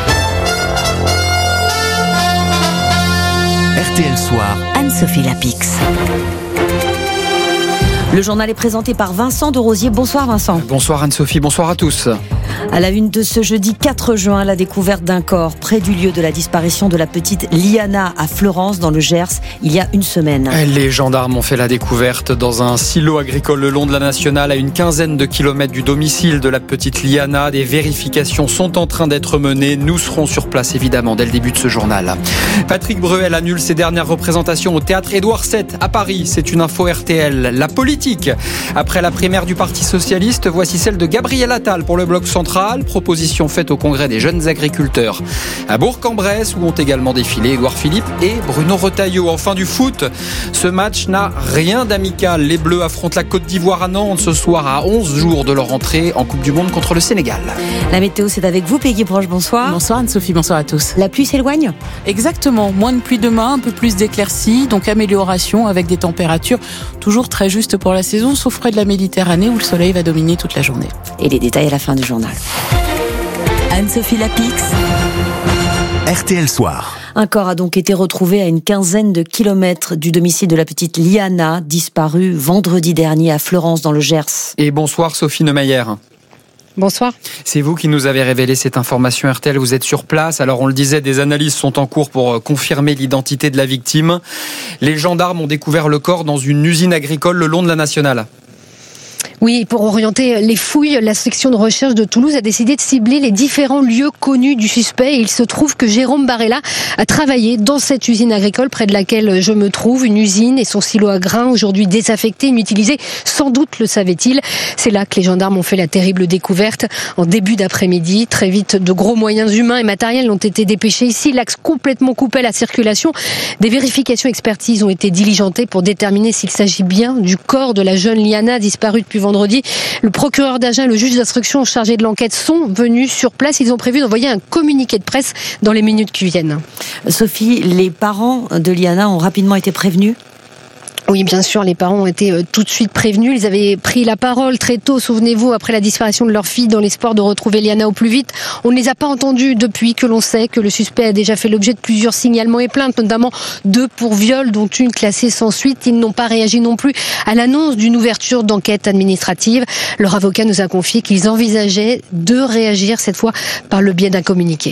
RTL Soir. Anne-Sophie Lapix. Le journal est présenté par Vincent de Rosier. Bonsoir Vincent. Bonsoir Anne-Sophie, bonsoir à tous. À la une de ce jeudi 4 juin, la découverte d'un corps près du lieu de la disparition de la petite Liana à Fleurance dans le Gers il y a une semaine. Les gendarmes ont fait la découverte dans un silo agricole le long de la nationale à une quinzaine de kilomètres du domicile de la petite Liana. Des vérifications sont en train d'être menées. Nous serons sur place évidemment dès le début de ce journal. Patrick Bruel annule ses dernières représentations au théâtre Édouard VII à Paris. C'est une info RTL. La politique. Après la primaire du Parti Socialiste, voici celle de Gabriel Attal pour le bloc central. Proposition faite au congrès des jeunes agriculteurs à Bourg-en-Bresse où ont également défilé Édouard Philippe et Bruno Retailleau. En fin du foot, ce match n'a rien d'amical. Les Bleus affrontent la Côte d'Ivoire à Nantes ce soir à 11 jours de leur entrée en Coupe du Monde contre le Sénégal. La météo, c'est avec vous, Peggy Proche. Bonsoir. Bonsoir Anne-Sophie, bonsoir à tous. La pluie s'éloigne ? Exactement, moins de pluie demain, un peu plus d'éclaircies, donc amélioration avec des températures toujours très justes pour la saison, sauf près de la Méditerranée où le soleil va dominer toute la journée. Et les détails à la fin du journal. Anne-Sophie Lapix. RTL Soir. Un corps a donc été retrouvé à une quinzaine de kilomètres du domicile de la petite Liana, disparue vendredi dernier à Fleurance dans le Gers. Et bonsoir Sophie Neumayer. Bonsoir. C'est vous qui nous avez révélé cette information RTL, vous êtes sur place. Alors on le disait, des analyses sont en cours pour confirmer l'identité de la victime. Les gendarmes ont découvert le corps dans une usine agricole le long de la nationale. Oui, pour orienter les fouilles, la section de recherche de Toulouse a décidé de cibler les différents lieux connus du suspect. Et il se trouve que Jérôme Barella a travaillé dans cette usine agricole près de laquelle je me trouve. Une usine et son silo à grains, aujourd'hui désaffecté, inutilisé, sans doute le savait-il. C'est là que les gendarmes ont fait la terrible découverte en début d'après-midi. Très vite, de gros moyens humains et matériels ont été dépêchés ici. L'axe complètement coupé à la circulation. Des vérifications expertises ont été diligentées pour déterminer s'il s'agit bien du corps de la jeune Liana disparue depuis vendredi. Le procureur d'Agen et le juge d'instruction chargé de l'enquête sont venus sur place. Ils ont prévu d'envoyer un communiqué de presse dans les minutes qui viennent. Sophie, les parents de Liana ont rapidement été prévenus ? Oui, bien sûr, les parents ont été tout de suite prévenus. Ils avaient pris la parole très tôt, souvenez-vous, après la disparition de leur fille, dans l'espoir de retrouver Liana au plus vite. On ne les a pas entendus depuis que l'on sait que le suspect a déjà fait l'objet de plusieurs signalements et plaintes, notamment 2 pour viol, dont une classée sans suite. Ils n'ont pas réagi non plus à l'annonce d'une ouverture d'enquête administrative. Leur avocat nous a confié qu'ils envisageaient de réagir cette fois par le biais d'un communiqué.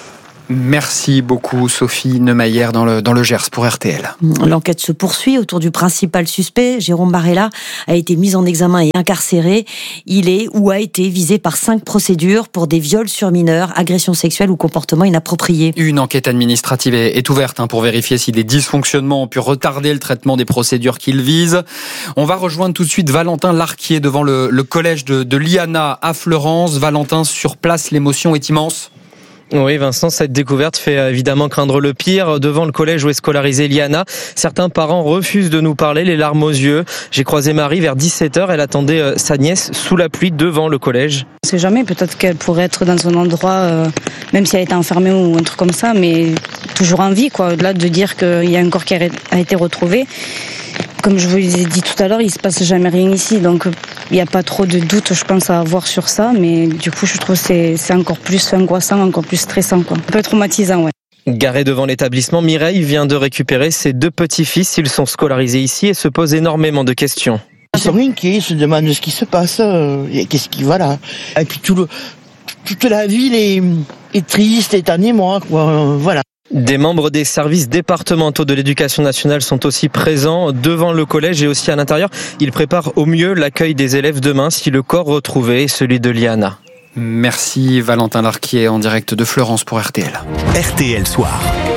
Merci beaucoup Sophie Neumayer dans le Gers pour RTL. L'enquête se poursuit autour du principal suspect. Jérôme Barella a été mis en examen et incarcéré. Il est ou a été visé par 5 procédures pour des viols sur mineurs, agressions sexuelles ou comportements inappropriés. Une enquête administrative est ouverte pour vérifier si des dysfonctionnements ont pu retarder le traitement des procédures qu'il vise. On va rejoindre tout de suite Valentin Larquier devant le collège de Liana à Fleurance. Valentin, sur place, l'émotion est immense. Oui, Vincent, cette découverte fait évidemment craindre le pire. Devant le collège où est scolarisée Liana, certains parents refusent de nous parler, les larmes aux yeux. J'ai croisé Marie vers 17h, elle attendait sa nièce sous la pluie devant le collège. On sait jamais, peut-être qu'elle pourrait être dans un endroit, même si elle était enfermée ou un truc comme ça, mais toujours en vie, quoi. Au-delà de dire qu'il y a un corps qui a été retrouvé. Comme je vous ai dit tout à l'heure, il se passe jamais rien ici, donc il n'y a pas trop de doute, je pense, à avoir sur ça, mais du coup, je trouve que c'est encore plus angoissant, encore plus stressant, quoi. Un peu traumatisant, ouais. Garée devant l'établissement, Mireille vient de récupérer ses 2 petits-fils. Ils sont scolarisés ici et se posent énormément de questions. Ils sont inquiets, ils se demandent ce qui se passe, qu'est-ce qui, voilà. Et puis toute la ville est triste, est moi, quoi, voilà. Des membres des services départementaux de l'éducation nationale sont aussi présents devant le collège et aussi à l'intérieur. Ils préparent au mieux l'accueil des élèves demain si le corps retrouvé est celui de Liana. Merci Valentin Larquier en direct de Fleurance pour RTL. RTL Soir.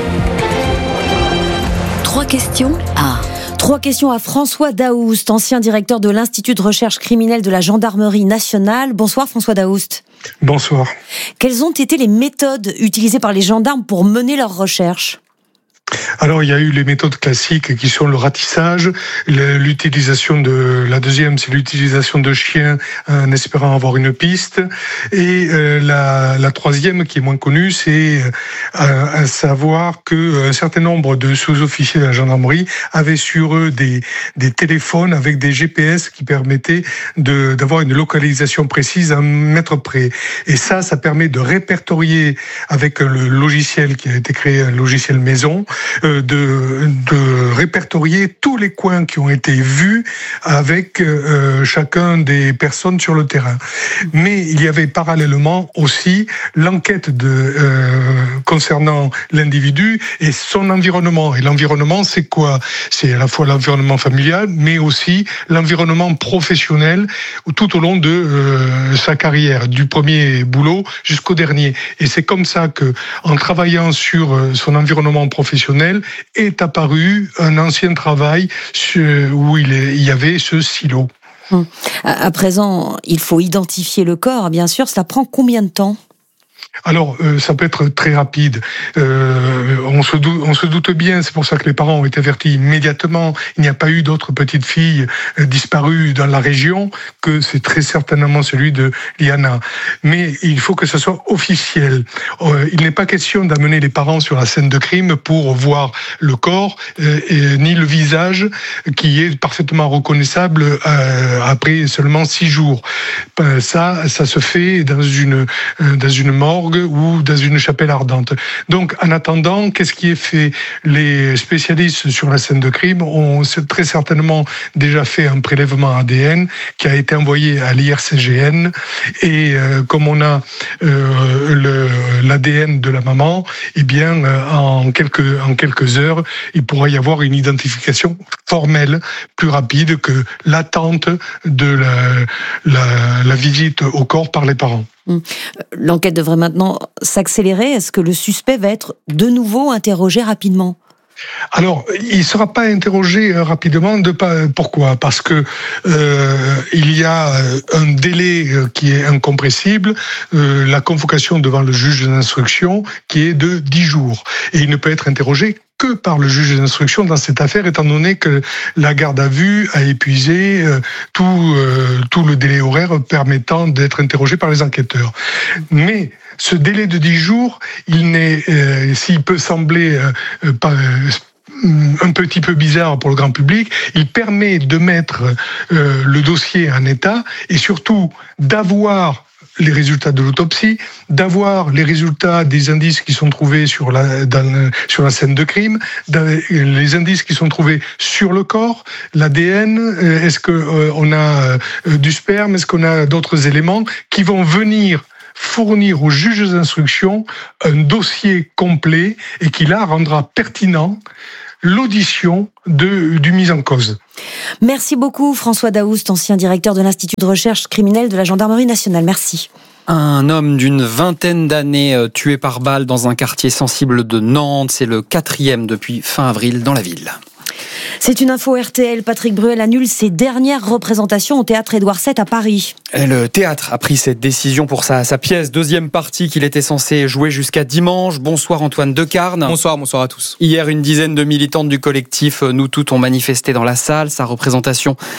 3 questions à François Daoust, ancien directeur de l'Institut de recherche criminelle de la Gendarmerie nationale. Bonsoir François Daoust. Bonsoir. Quelles ont été les méthodes utilisées par les gendarmes pour mener leurs recherches ? Alors, il y a eu les méthodes classiques qui sont le ratissage, l'utilisation de... La deuxième, c'est l'utilisation de chiens en espérant avoir une piste. Et la troisième, qui est moins connue, c'est à savoir qu'un certain nombre de sous-officiers de la gendarmerie avaient sur eux des téléphones avec des GPS qui permettaient d'avoir une localisation précise à un mètre près. Et ça permet de répertorier avec le logiciel qui a été créé, un logiciel maison, de répertorier tous les coins qui ont été vus avec chacun des personnes sur le terrain. Mais il y avait parallèlement aussi l'enquête concernant l'individu et son environnement. Et l'environnement, c'est quoi ? C'est à la fois l'environnement familial, mais aussi l'environnement professionnel tout au long de sa carrière, du premier boulot jusqu'au dernier. Et c'est comme ça que, en travaillant sur son environnement professionnel, est apparu un ancien travail où il y avait ce silo. À présent, il faut identifier le corps, bien sûr. Cela prend combien de temps ? Alors, ça peut être très rapide. On se doute bien, c'est pour ça que les parents ont été avertis immédiatement. Il n'y a pas eu d'autres petites filles disparues dans la région, que c'est très certainement celui de Liana. Mais il faut que ça soit officiel. Il n'est pas question d'amener les parents sur la scène de crime pour voir le corps, ni le visage, qui est parfaitement reconnaissable après seulement 6 jours. Ça se fait dans une morgue ou dans une chapelle ardente. Donc, en attendant, qu'est-ce qui est fait ? Les spécialistes sur la scène de crime ont très certainement déjà fait un prélèvement ADN qui a été envoyé à l'IRCGN et comme on a l'ADN de la maman, eh bien, en quelques heures, il pourra y avoir une identification formelle plus rapide que l'attente de la visite au corps par les parents. L'enquête devrait maintenant s'accélérer. Est-ce que le suspect va être de nouveau interrogé rapidement ? Alors, il ne sera pas interrogé rapidement. Pourquoi ? Parce que il y a un délai qui est incompressible, la convocation devant le juge d'instruction qui est de 10 jours. Et il ne peut être interrogé que par le juge d'instruction dans cette affaire, étant donné que la garde à vue a épuisé tout le délai horaire permettant d'être interrogé par les enquêteurs. Mais ce délai de 10 jours, s'il peut sembler un petit peu bizarre pour le grand public, il permet de mettre le dossier en état et surtout d'avoir les résultats de l'autopsie, d'avoir les résultats des indices qui sont trouvés sur la scène de crime, les indices qui sont trouvés sur le corps, l'ADN, est-ce qu'on a du sperme, est-ce qu'on a d'autres éléments qui vont venir fournir aux juges d'instruction un dossier complet et qui là rendra pertinent l'audition du mis en cause. Merci beaucoup François Daoust, ancien directeur de l'Institut de recherche criminelle de la Gendarmerie nationale. Merci. Un homme d'une 20aine d'années tué par balle dans un quartier sensible de Nantes. C'est le 4e depuis fin avril dans la ville. C'est une info RTL. Patrick Bruel annule ses dernières représentations au théâtre Édouard VII à Paris. Le théâtre a pris cette décision pour sa pièce, deuxième partie qu'il était censé jouer jusqu'à dimanche. Bonsoir Antoine Decarne. Bonsoir à tous. Hier, une dizaine de militantes du collectif Nous Toutes ont manifesté dans la salle. Sa représentation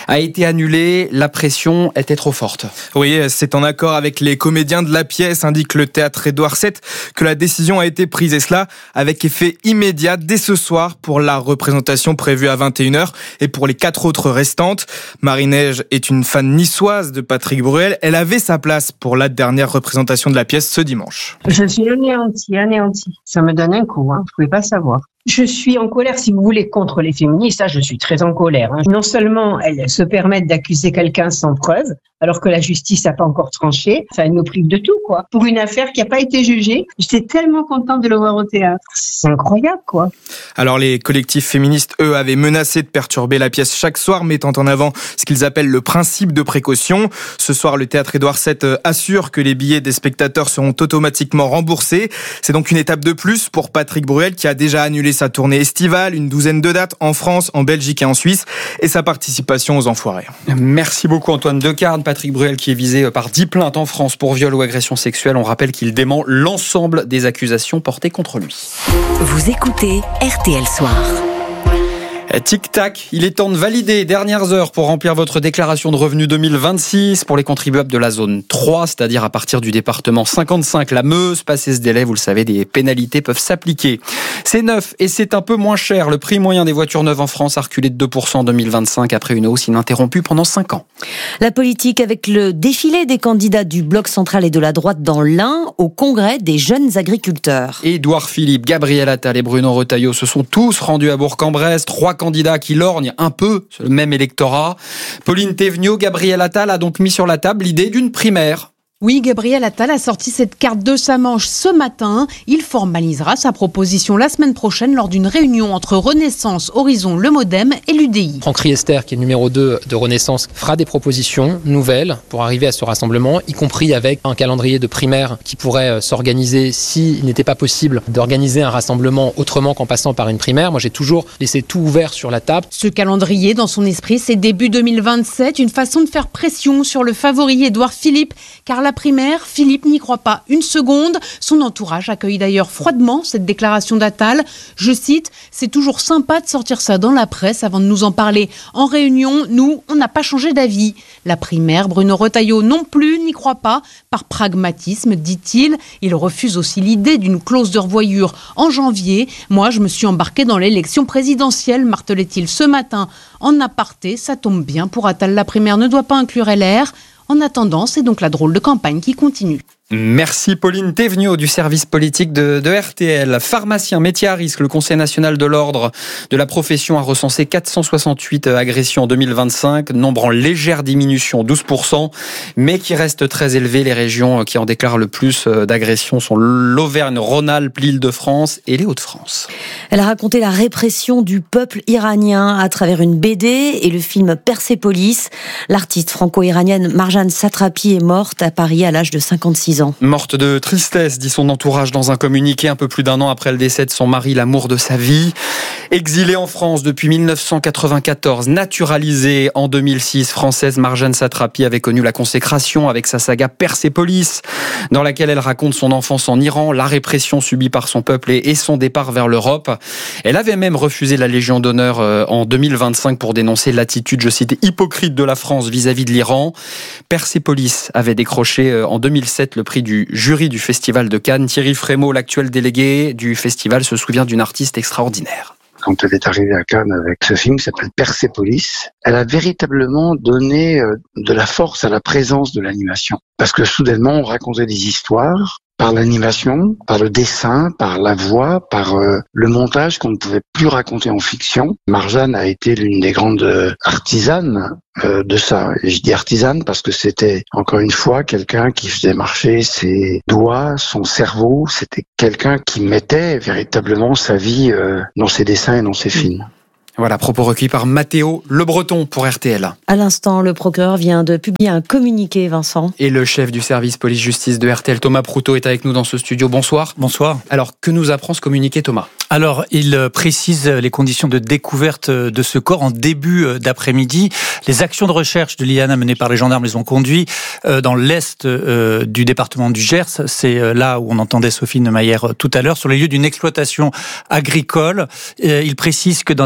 a été annulée. La pression était trop forte. Oui, c'est en accord avec les comédiens de la pièce, indique le théâtre Édouard VII, que la décision a été prise, et cela avec effet immédiat dès ce soir pour la représentation prévue à 21h et pour les 4 autres restantes. Marie-Neige est une fan niçoise de Patrick Bruel. Elle avait sa place pour la dernière représentation de la pièce ce dimanche. Je suis anéantie. Ça me donne un coup, vous pouvez pas savoir. Je suis en colère, si vous voulez, contre les féministes. Ça, je suis très en colère. Non seulement elles se permettent d'accuser quelqu'un sans preuve, alors que la justice n'a pas encore tranché. Enfin, elles nous privent de tout, quoi. Pour une affaire qui n'a pas été jugée, j'étais tellement contente de le voir au théâtre. C'est incroyable, quoi. Alors, les collectifs féministes, eux, avaient menacé de perturber la pièce chaque soir, mettant en avant ce qu'ils appellent le principe de précaution. Ce soir, le théâtre Édouard VII assure que les billets des spectateurs seront automatiquement remboursés. C'est donc une étape de plus pour Patrick Bruel, qui a déjà annulé sa tournée estivale, une douzaine de dates en France, en Belgique et en Suisse, et sa participation aux Enfoirés. Merci beaucoup Antoine Decarne. Patrick Bruel qui est visé par 10 plaintes en France pour viol ou agression sexuelle. On rappelle qu'il dément l'ensemble des accusations portées contre lui. Vous écoutez RTL Soir. Tic-tac, il est temps de valider les dernières heures pour remplir votre déclaration de revenus 2026 pour les contribuables de la zone 3, c'est-à-dire à partir du département 55, la Meuse. Passé ce délai, vous le savez, des pénalités peuvent s'appliquer. C'est neuf et c'est un peu moins cher. Le prix moyen des voitures neuves en France a reculé de 2% en 2025 après une hausse ininterrompue pendant 5 ans. La politique avec le défilé des candidats du Bloc central et de la droite dans l'Ain au congrès des jeunes agriculteurs. Édouard Philippe, Gabriel Attal et Bruno Retailleau se sont tous rendus à Bourg-en-Bresse. 3 candidats qui lorgnent un peu le même électorat. Pauline Théveniot, Gabriel Attal a donc mis sur la table l'idée d'une primaire. Oui, Gabriel Attal a sorti cette carte de sa manche ce matin. Il formalisera sa proposition la semaine prochaine lors d'une réunion entre Renaissance, Horizon, le Modem et l'UDI. Franck Riester, qui est le numéro 2 de Renaissance, fera des propositions nouvelles pour arriver à ce rassemblement, y compris avec un calendrier de primaire qui pourrait s'organiser s'il n'était pas possible d'organiser un rassemblement autrement qu'en passant par une primaire. Moi, j'ai toujours laissé tout ouvert sur la table. Ce calendrier, dans son esprit, c'est début 2027, une façon de faire pression sur le favori Édouard Philippe, car la primaire, Philippe n'y croit pas une seconde. Son entourage accueille d'ailleurs froidement cette déclaration d'Attal. Je cite, « C'est toujours sympa de sortir ça dans la presse avant de nous en parler. En réunion, nous, on n'a pas changé d'avis. » La primaire, Bruno Retailleau non plus n'y croit pas. Par pragmatisme, dit-il, il refuse aussi l'idée d'une clause de revoyure en janvier. « Moi, je me suis embarqué dans l'élection présidentielle, martelait-il ce matin. En aparté, ça tombe bien pour Attal, la primaire ne doit pas inclure LR. En attendant, c'est donc la drôle de campagne qui continue. Merci Pauline Théveniot du service politique de RTL. Pharmacien, métier à risque, le Conseil national de l'ordre de la profession a recensé 468 agressions en 2025, nombre en légère diminution, 12%, mais qui reste très élevé. Les régions qui en déclarent le plus d'agressions sont l'Auvergne-Rhône-Alpes, l'Île-de-France et les Hauts-de-France. Elle a raconté la répression du peuple iranien à travers une BD et le film Persépolis. L'artiste franco-iranienne Marjane Satrapi est morte à Paris à l'âge de 56 ans. Morte de tristesse, dit son entourage dans un communiqué un peu plus d'un an après le décès de son mari, l'amour de sa vie. Exilée en France depuis 1994, naturalisée en 2006, française, Marjane Satrapi avait connu la consécration avec sa saga Persépolis, dans laquelle elle raconte son enfance en Iran, la répression subie par son peuple et son départ vers l'Europe. Elle avait même refusé la Légion d'honneur en 2025 pour dénoncer l'attitude, je cite, hypocrite de la France vis-à-vis de l'Iran. Persépolis avait décroché en 2007 le prix du jury du Festival de Cannes. Thierry Frémaux, l'actuel délégué du festival, se souvient d'une artiste extraordinaire. Quand elle est arrivée à Cannes avec ce film qui s'appelle Persépolis, elle a véritablement donné de la force à la présence de l'animation. Parce que soudainement, on racontait des histoires par l'animation, par le dessin, par la voix, par le montage qu'on ne pouvait plus raconter en fiction. Marjane a été l'une des grandes artisanes de ça. Et je dis artisane parce que c'était, encore une fois, quelqu'un qui faisait marcher ses doigts, son cerveau. C'était quelqu'un qui mettait véritablement sa vie dans ses dessins et dans ses films. Voilà, propos recueillis par Mathéo Le Breton pour RTL. À l'instant, le procureur vient de publier un communiqué, Vincent. Et le chef du service police-justice de RTL, Thomas Proutot, est avec nous dans ce studio. Bonsoir. Bonsoir. Alors, que nous apprend ce communiqué, Thomas ? Alors, il précise les conditions de découverte de ce corps en début d'après-midi. Les actions de recherche de l'IANA menées par les gendarmes les ont conduits dans l'est du département du Gers. C'est là où on entendait Sophie Neumayer tout à l'heure, sur les lieux d'une exploitation agricole. Il précise que dans un espace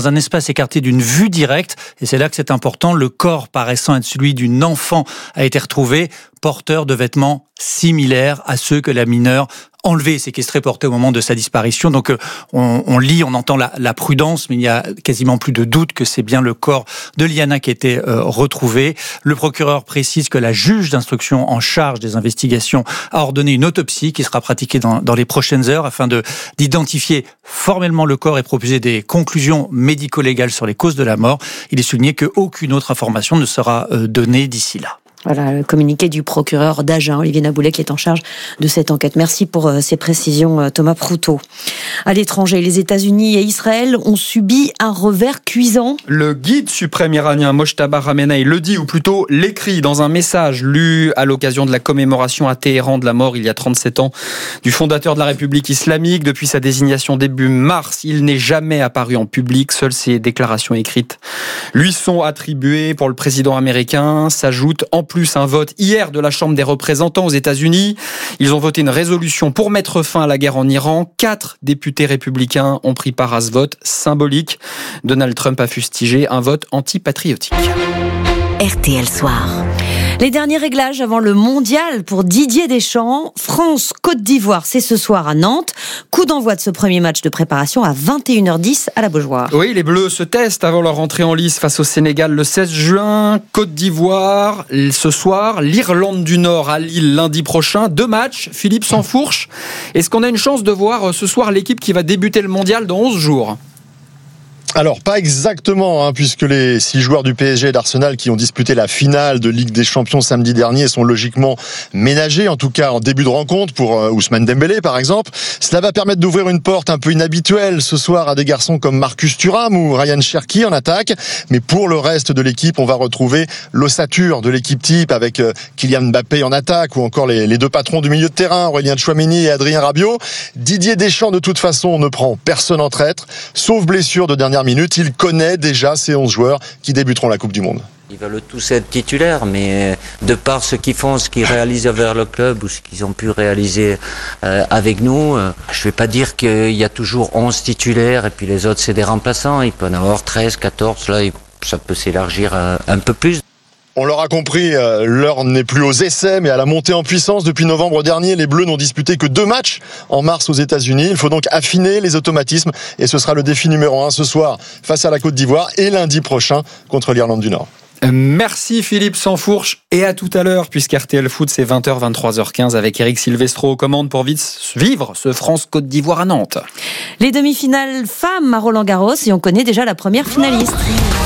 s'écarter d'une vue directe. Et c'est là que c'est important. Le corps paraissant être celui d'une enfant a été retrouvé, porteur de vêtements similaires à ceux que la mineure enlevé, séquestré, porté au moment de sa disparition. Donc on lit, on entend la prudence, mais il y a quasiment plus de doute que c'est bien le corps de Liana qui a été retrouvé. Le procureur précise que la juge d'instruction en charge des investigations a ordonné une autopsie qui sera pratiquée dans les prochaines heures afin d'identifier formellement le corps et proposer des conclusions médico-légales sur les causes de la mort. Il est souligné qu'aucune autre information ne sera donnée d'ici là. Voilà, le communiqué du procureur d'Agen, Olivier Naboulet, qui est en charge de cette enquête. Merci pour ces précisions, Thomas Proutot. À l'étranger, les États-Unis et Israël ont subi un revers cuisant. Le guide suprême iranien Mojtaba Khamenei le dit, ou plutôt l'écrit dans un message lu à l'occasion de la commémoration à Téhéran de la mort il y a 37 ans du fondateur de la République islamique. Depuis sa désignation début mars, il n'est jamais apparu en public. Seules ses déclarations écrites lui sont attribuées. Pour le président américain, s'ajoute en plus un vote hier de la Chambre des représentants aux États-Unis. Ils ont voté une résolution pour mettre fin à la guerre en Iran. 4 députés républicains ont pris part à ce vote symbolique. Donald Trump a fustigé un vote antipatriotique. RTL Soir. Les derniers réglages avant le mondial pour Didier Deschamps. France-Côte d'Ivoire, c'est ce soir à Nantes. Coup d'envoi de ce premier match de préparation à 21h10 à la Beaujoire. Oui, les Bleus se testent avant leur entrée en lice face au Sénégal le 16 juin. Côte d'Ivoire ce soir, l'Irlande du Nord à Lille lundi prochain. 2 matchs, Philippe Sansfourche. Est-ce qu'on a une chance de voir ce soir l'équipe qui va débuter le mondial dans 11 jours ? Alors, pas exactement, puisque les 6 joueurs du PSG et d'Arsenal qui ont disputé la finale de Ligue des Champions samedi dernier sont logiquement ménagés, en tout cas en début de rencontre, pour Ousmane Dembélé par exemple. Cela va permettre d'ouvrir une porte un peu inhabituelle ce soir à des garçons comme Marcus Thuram ou Ryan Cherki en attaque. Mais pour le reste de l'équipe, on va retrouver l'ossature de l'équipe type avec Kylian Mbappé en attaque ou encore les 2 patrons du milieu de terrain, Aurélien Tchouaméni et Adrien Rabiot. Didier Deschamps, de toute façon, ne prend personne en traître, sauf blessure de dernière minute. Il connaît déjà ces 11 joueurs qui débuteront la Coupe du Monde. Ils veulent tous être titulaires, mais de par ce qu'ils font, ce qu'ils réalisent vers le club ou ce qu'ils ont pu réaliser avec nous, je ne vais pas dire qu'il y a toujours 11 titulaires et puis les autres c'est des remplaçants. Il peut en avoir 13, 14, là ça peut s'élargir un peu plus. On l'aura compris, l'heure n'est plus aux essais, mais à la montée en puissance. Depuis novembre dernier, les Bleus n'ont disputé que 2 matchs en mars aux États-Unis. Il faut donc affiner les automatismes et ce sera le défi numéro 1 ce soir face à la Côte d'Ivoire et lundi prochain contre l'Irlande du Nord. Merci Philippe Sansfourche et à tout à l'heure puisque RTL Foot c'est 20h, 23h15 avec Eric Silvestro aux commandes pour vivre ce France-Côte d'Ivoire à Nantes. Les demi-finales femmes à Roland-Garros et on connaît déjà la première finaliste.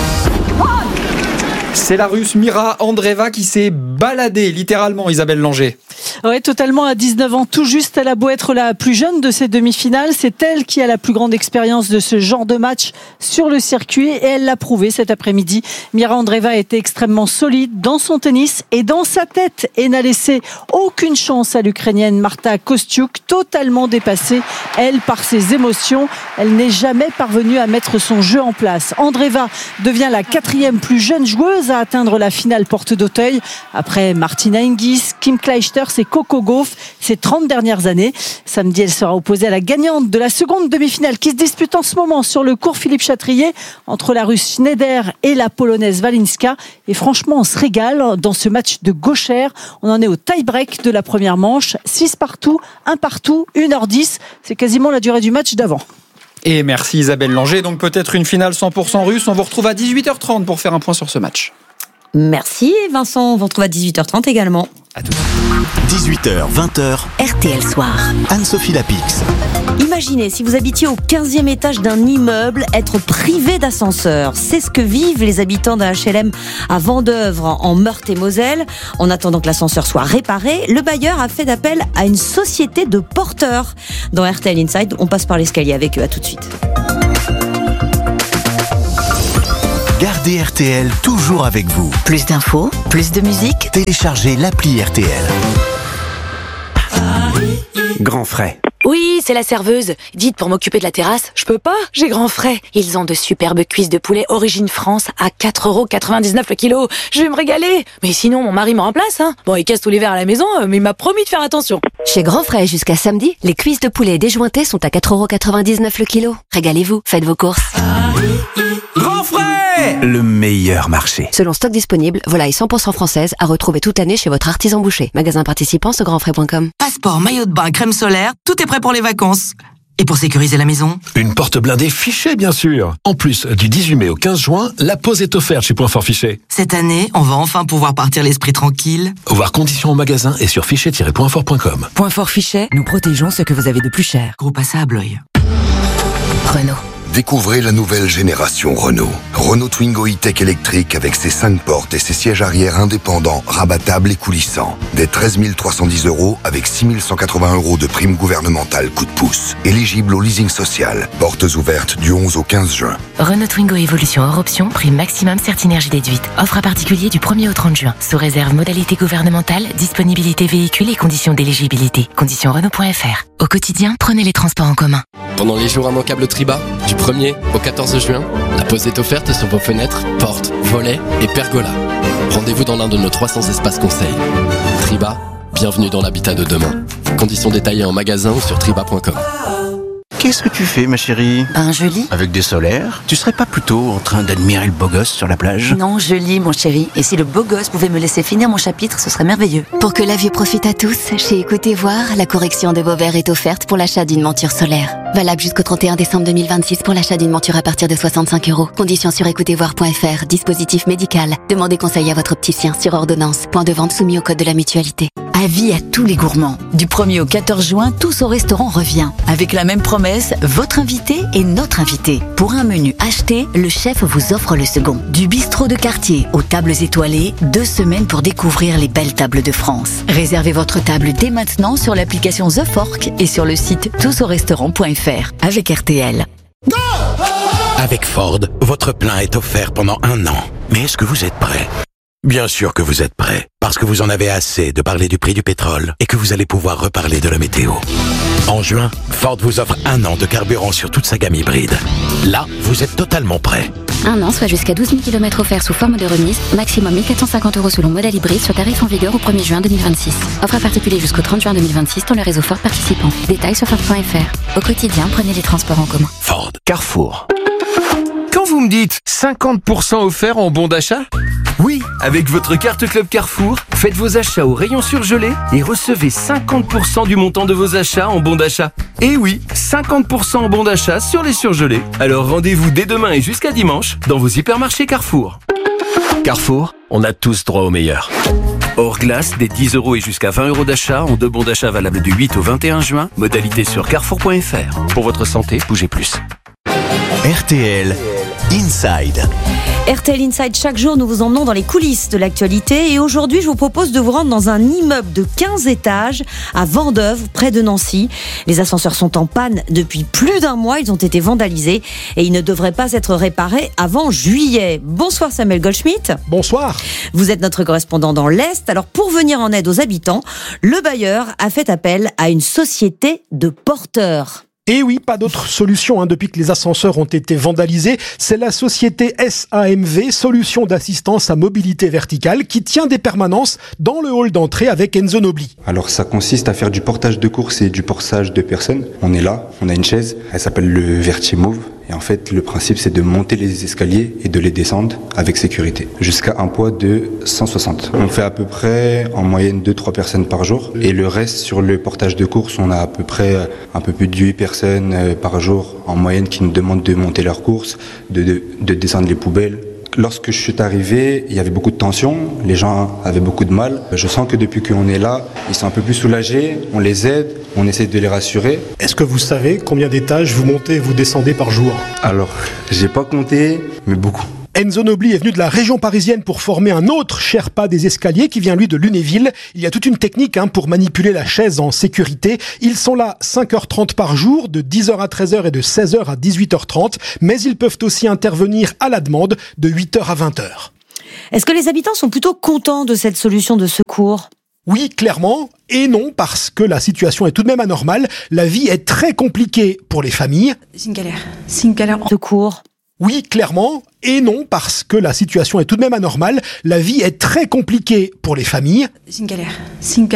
C'est la Russe Mira Andreeva qui s'est baladée, littéralement, Isabelle Langer. Oui, totalement. À 19 ans, tout juste, elle a beau être la plus jeune de ces demi-finales. C'est elle qui a la plus grande expérience de ce genre de match sur le circuit et elle l'a prouvé cet après-midi. Mira Andreeva a été extrêmement solide dans son tennis et dans sa tête et n'a laissé aucune chance à l'Ukrainienne Marta Kostyuk, totalement dépassée, elle, par ses émotions. Elle n'est jamais parvenue à mettre son jeu en place. Andreeva devient la 4e plus jeune joueuse à atteindre la finale porte d'Auteuil après Martina Hingis, Kim Clijsters et Coco Gauff ces 30 dernières années. Samedi, elle sera opposée à la gagnante de la seconde demi-finale qui se dispute en ce moment sur le cours Philippe Chatrier entre la Russe Schneider et la Polonaise Walinska. Et franchement, on se régale dans ce match de gauchère. On en est au tie-break de la première manche. 6 partout, 1 partout, 1h10. C'est quasiment la durée du match d'avant. Et merci Isabelle Langer. Donc peut-être une finale 100% russe. On vous retrouve à 18h30 pour faire un point sur ce match. Merci Vincent, on vous retrouve à 18h30 également. À tout. 18h, 20h, RTL Soir. Anne-Sophie Lapix. Imaginez si vous habitiez au 15e étage d'un immeuble, être privé d'ascenseur. C'est ce que vivent les habitants d'un HLM à Vendeuvre, en Meurthe-et-Moselle. En attendant que l'ascenseur soit réparé, le bailleur a fait appel à une société de porteurs. Dans RTL Inside, on passe par l'escalier avec eux. À tout de suite. Gardez RTL toujours avec vous. Plus d'infos, plus de musique. Téléchargez l'appli RTL. Grand frais. Oui, c'est la serveuse. Dites, pour m'occuper de la terrasse, je peux pas, j'ai grand frais. Ils ont de superbes cuisses de poulet origine France à 4,99€ le kilo. Je vais me régaler. Mais sinon, mon mari me remplace, hein. Bon, il casse tous les verres à la maison, mais il m'a promis de faire attention. Chez Grand Frais, jusqu'à samedi, les cuisses de poulet déjointées sont à 4,99€ le kilo. Régalez-vous, faites vos courses. Grand Frais, le meilleur marché. Selon stock disponible, volaille 100% française à retrouver toute l'année chez votre artisan boucher. Magasin participant sur grandfrais.com. Passeport, maillot de bain, crème solaire, tout est prêt pour les vacances. Et pour sécuriser la maison, une porte blindée Fichet, bien sûr. En plus, du 18 mai au 15 juin, la pause est offerte chez Point Fort Fichet. Cette année, on va enfin pouvoir partir l'esprit tranquille. Voir conditions en magasin et sur fichet-pointfort.com. Point Fort Fichet, nous protégeons ce que vous avez de plus cher. Groupe ASSA ABLOY. Renault. Découvrez la nouvelle génération Renault. Renault Twingo E-Tech électrique avec ses 5 portes et ses sièges arrière indépendants, rabattables et coulissants. Dès 13 310 € avec 6 180 € de prime gouvernementale coup de pouce. Éligible au leasing social. Portes ouvertes du 11 au 15 juin. Renault Twingo Evolution hors option, prime maximum Certinergie déduite. Offre à particulier du 1er au 30 juin. Sous réserve modalité gouvernementale, disponibilité véhicule et conditions d'éligibilité. Conditions Renault.fr. Au quotidien, prenez les transports en commun. Pendant les jours immanquables Triba, du 1er au 14 juin, la pause est offerte sur vos fenêtres, portes, volets et pergolas. Rendez-vous dans l'un de nos 300 espaces conseils. Triba, bienvenue dans l'habitat de demain. Conditions détaillées en magasin ou sur triba.com. Qu'est-ce que tu fais, ma chérie? Je lis. Avec des solaires? Tu serais pas plutôt en train d'admirer le beau gosse sur la plage? Non, je lis, mon chéri. Et si le beau gosse pouvait me laisser finir mon chapitre, ce serait merveilleux. Pour que la vue profite à tous, chez Écoutez Voir, la correction de vos verres est offerte pour l'achat d'une monture solaire. Valable jusqu'au 31 décembre 2026 pour l'achat d'une monture à partir de 65 €. Conditions sur écoutezvoir.fr. Dispositif médical. Demandez conseil à votre opticien sur ordonnance. Point de vente soumis au code de la mutualité. Avis à tous les gourmands. Du 1er au 14 juin, Tous au restaurant revient. Avec la même promesse, votre invité est notre invité. Pour un menu acheté, le chef vous offre le second. Du bistrot de quartier aux tables étoilées, 2 semaines pour découvrir les belles tables de France. Réservez votre table dès maintenant sur l'application The Fork et sur le site tousaurestaurant.fr avec RTL. Avec Ford, votre plein est offert pendant 1 an. Mais est-ce que vous êtes prêt? Bien sûr que vous êtes prêts, parce que vous en avez assez de parler du prix du pétrole et que vous allez pouvoir reparler de la météo. En juin, Ford vous offre 1 an de carburant sur toute sa gamme hybride. Là, vous êtes totalement prêts. 1 an, soit jusqu'à 12 000 km offerts sous forme de remise, maximum 1 450 € selon modèle hybride sur tarif en vigueur au 1er juin 2026. Offre à particulier jusqu'au 30 juin 2026 dans le réseau Ford participant. Détails sur Ford.fr. Au quotidien, prenez les transports en commun. Ford. Carrefour. Quand vous me dites 50% offert en bon d'achat? Oui, avec votre carte Club Carrefour, faites vos achats au rayon surgelé et recevez 50% du montant de vos achats en bon d'achat. Et oui, 50% en bon d'achat sur les surgelés. Alors rendez-vous dès demain et jusqu'à dimanche dans vos hypermarchés Carrefour. Carrefour, on a tous droit au meilleur. Hors glace, des 10 € et jusqu'à 20 € d'achat en 2 bons d'achat valables du 8 au 21 juin. Modalité sur carrefour.fr. Pour votre santé, bougez plus. RTL Inside. RTL Inside, chaque jour, nous vous emmenons dans les coulisses de l'actualité. Et aujourd'hui, je vous propose de vous rendre dans un immeuble de 15 étages à Vendeuvre, près de Nancy. Les ascenseurs sont en panne depuis plus d'1 mois. Ils ont été vandalisés et ils ne devraient pas être réparés avant juillet. Bonsoir Samuel Goldschmidt. Bonsoir. Vous êtes notre correspondant dans l'Est. Alors, pour venir en aide aux habitants, le bailleur a fait appel à une société de porteurs. Et oui, pas d'autre solution depuis que les ascenseurs ont été vandalisés. C'est la société SAMV, Solutions d'assistance à mobilité verticale, qui tient des permanences dans le hall d'entrée avec Enzo Nobli. Alors ça consiste à faire du portage de courses et du portage de personnes. On est là, on a une chaise, elle s'appelle le Vertimove. Et en fait, le principe, c'est de monter les escaliers et de les descendre avec sécurité, jusqu'à un poids de 160. On fait à peu près, en moyenne, 2-3 personnes par jour. Et le reste, sur le portage de courses, on a à peu près un peu plus de 8 personnes par jour, en moyenne, qui nous demandent de monter leurs courses, de descendre les poubelles. Lorsque je suis arrivé, il y avait beaucoup de tension, les gens avaient beaucoup de mal. Je sens que depuis qu'on est là, ils sont un peu plus soulagés, on les aide, on essaie de les rassurer. Est-ce que vous savez combien d'étages vous montez et vous descendez par jour? Alors, j'ai pas compté, mais beaucoup. Enzo Nobli est venu de la région parisienne pour former un autre Sherpa des escaliers qui vient lui de Lunéville. Il y a toute une technique pour manipuler la chaise en sécurité. Ils sont là 5h30 par jour, de 10h à 13h et de 16h à 18h30. Mais ils peuvent aussi intervenir à la demande de 8h à 20h. Est-ce que les habitants sont plutôt contents de cette solution de secours ? Oui, clairement. Et non, parce que la situation est tout de même anormale. La vie est très compliquée pour les familles. C'est une galère. C'est une galère. De cours. Oui, clairement. Et non, parce que la situation est tout de même anormale. La vie est très compliquée pour les familles. C'est une galère. C'est une galère.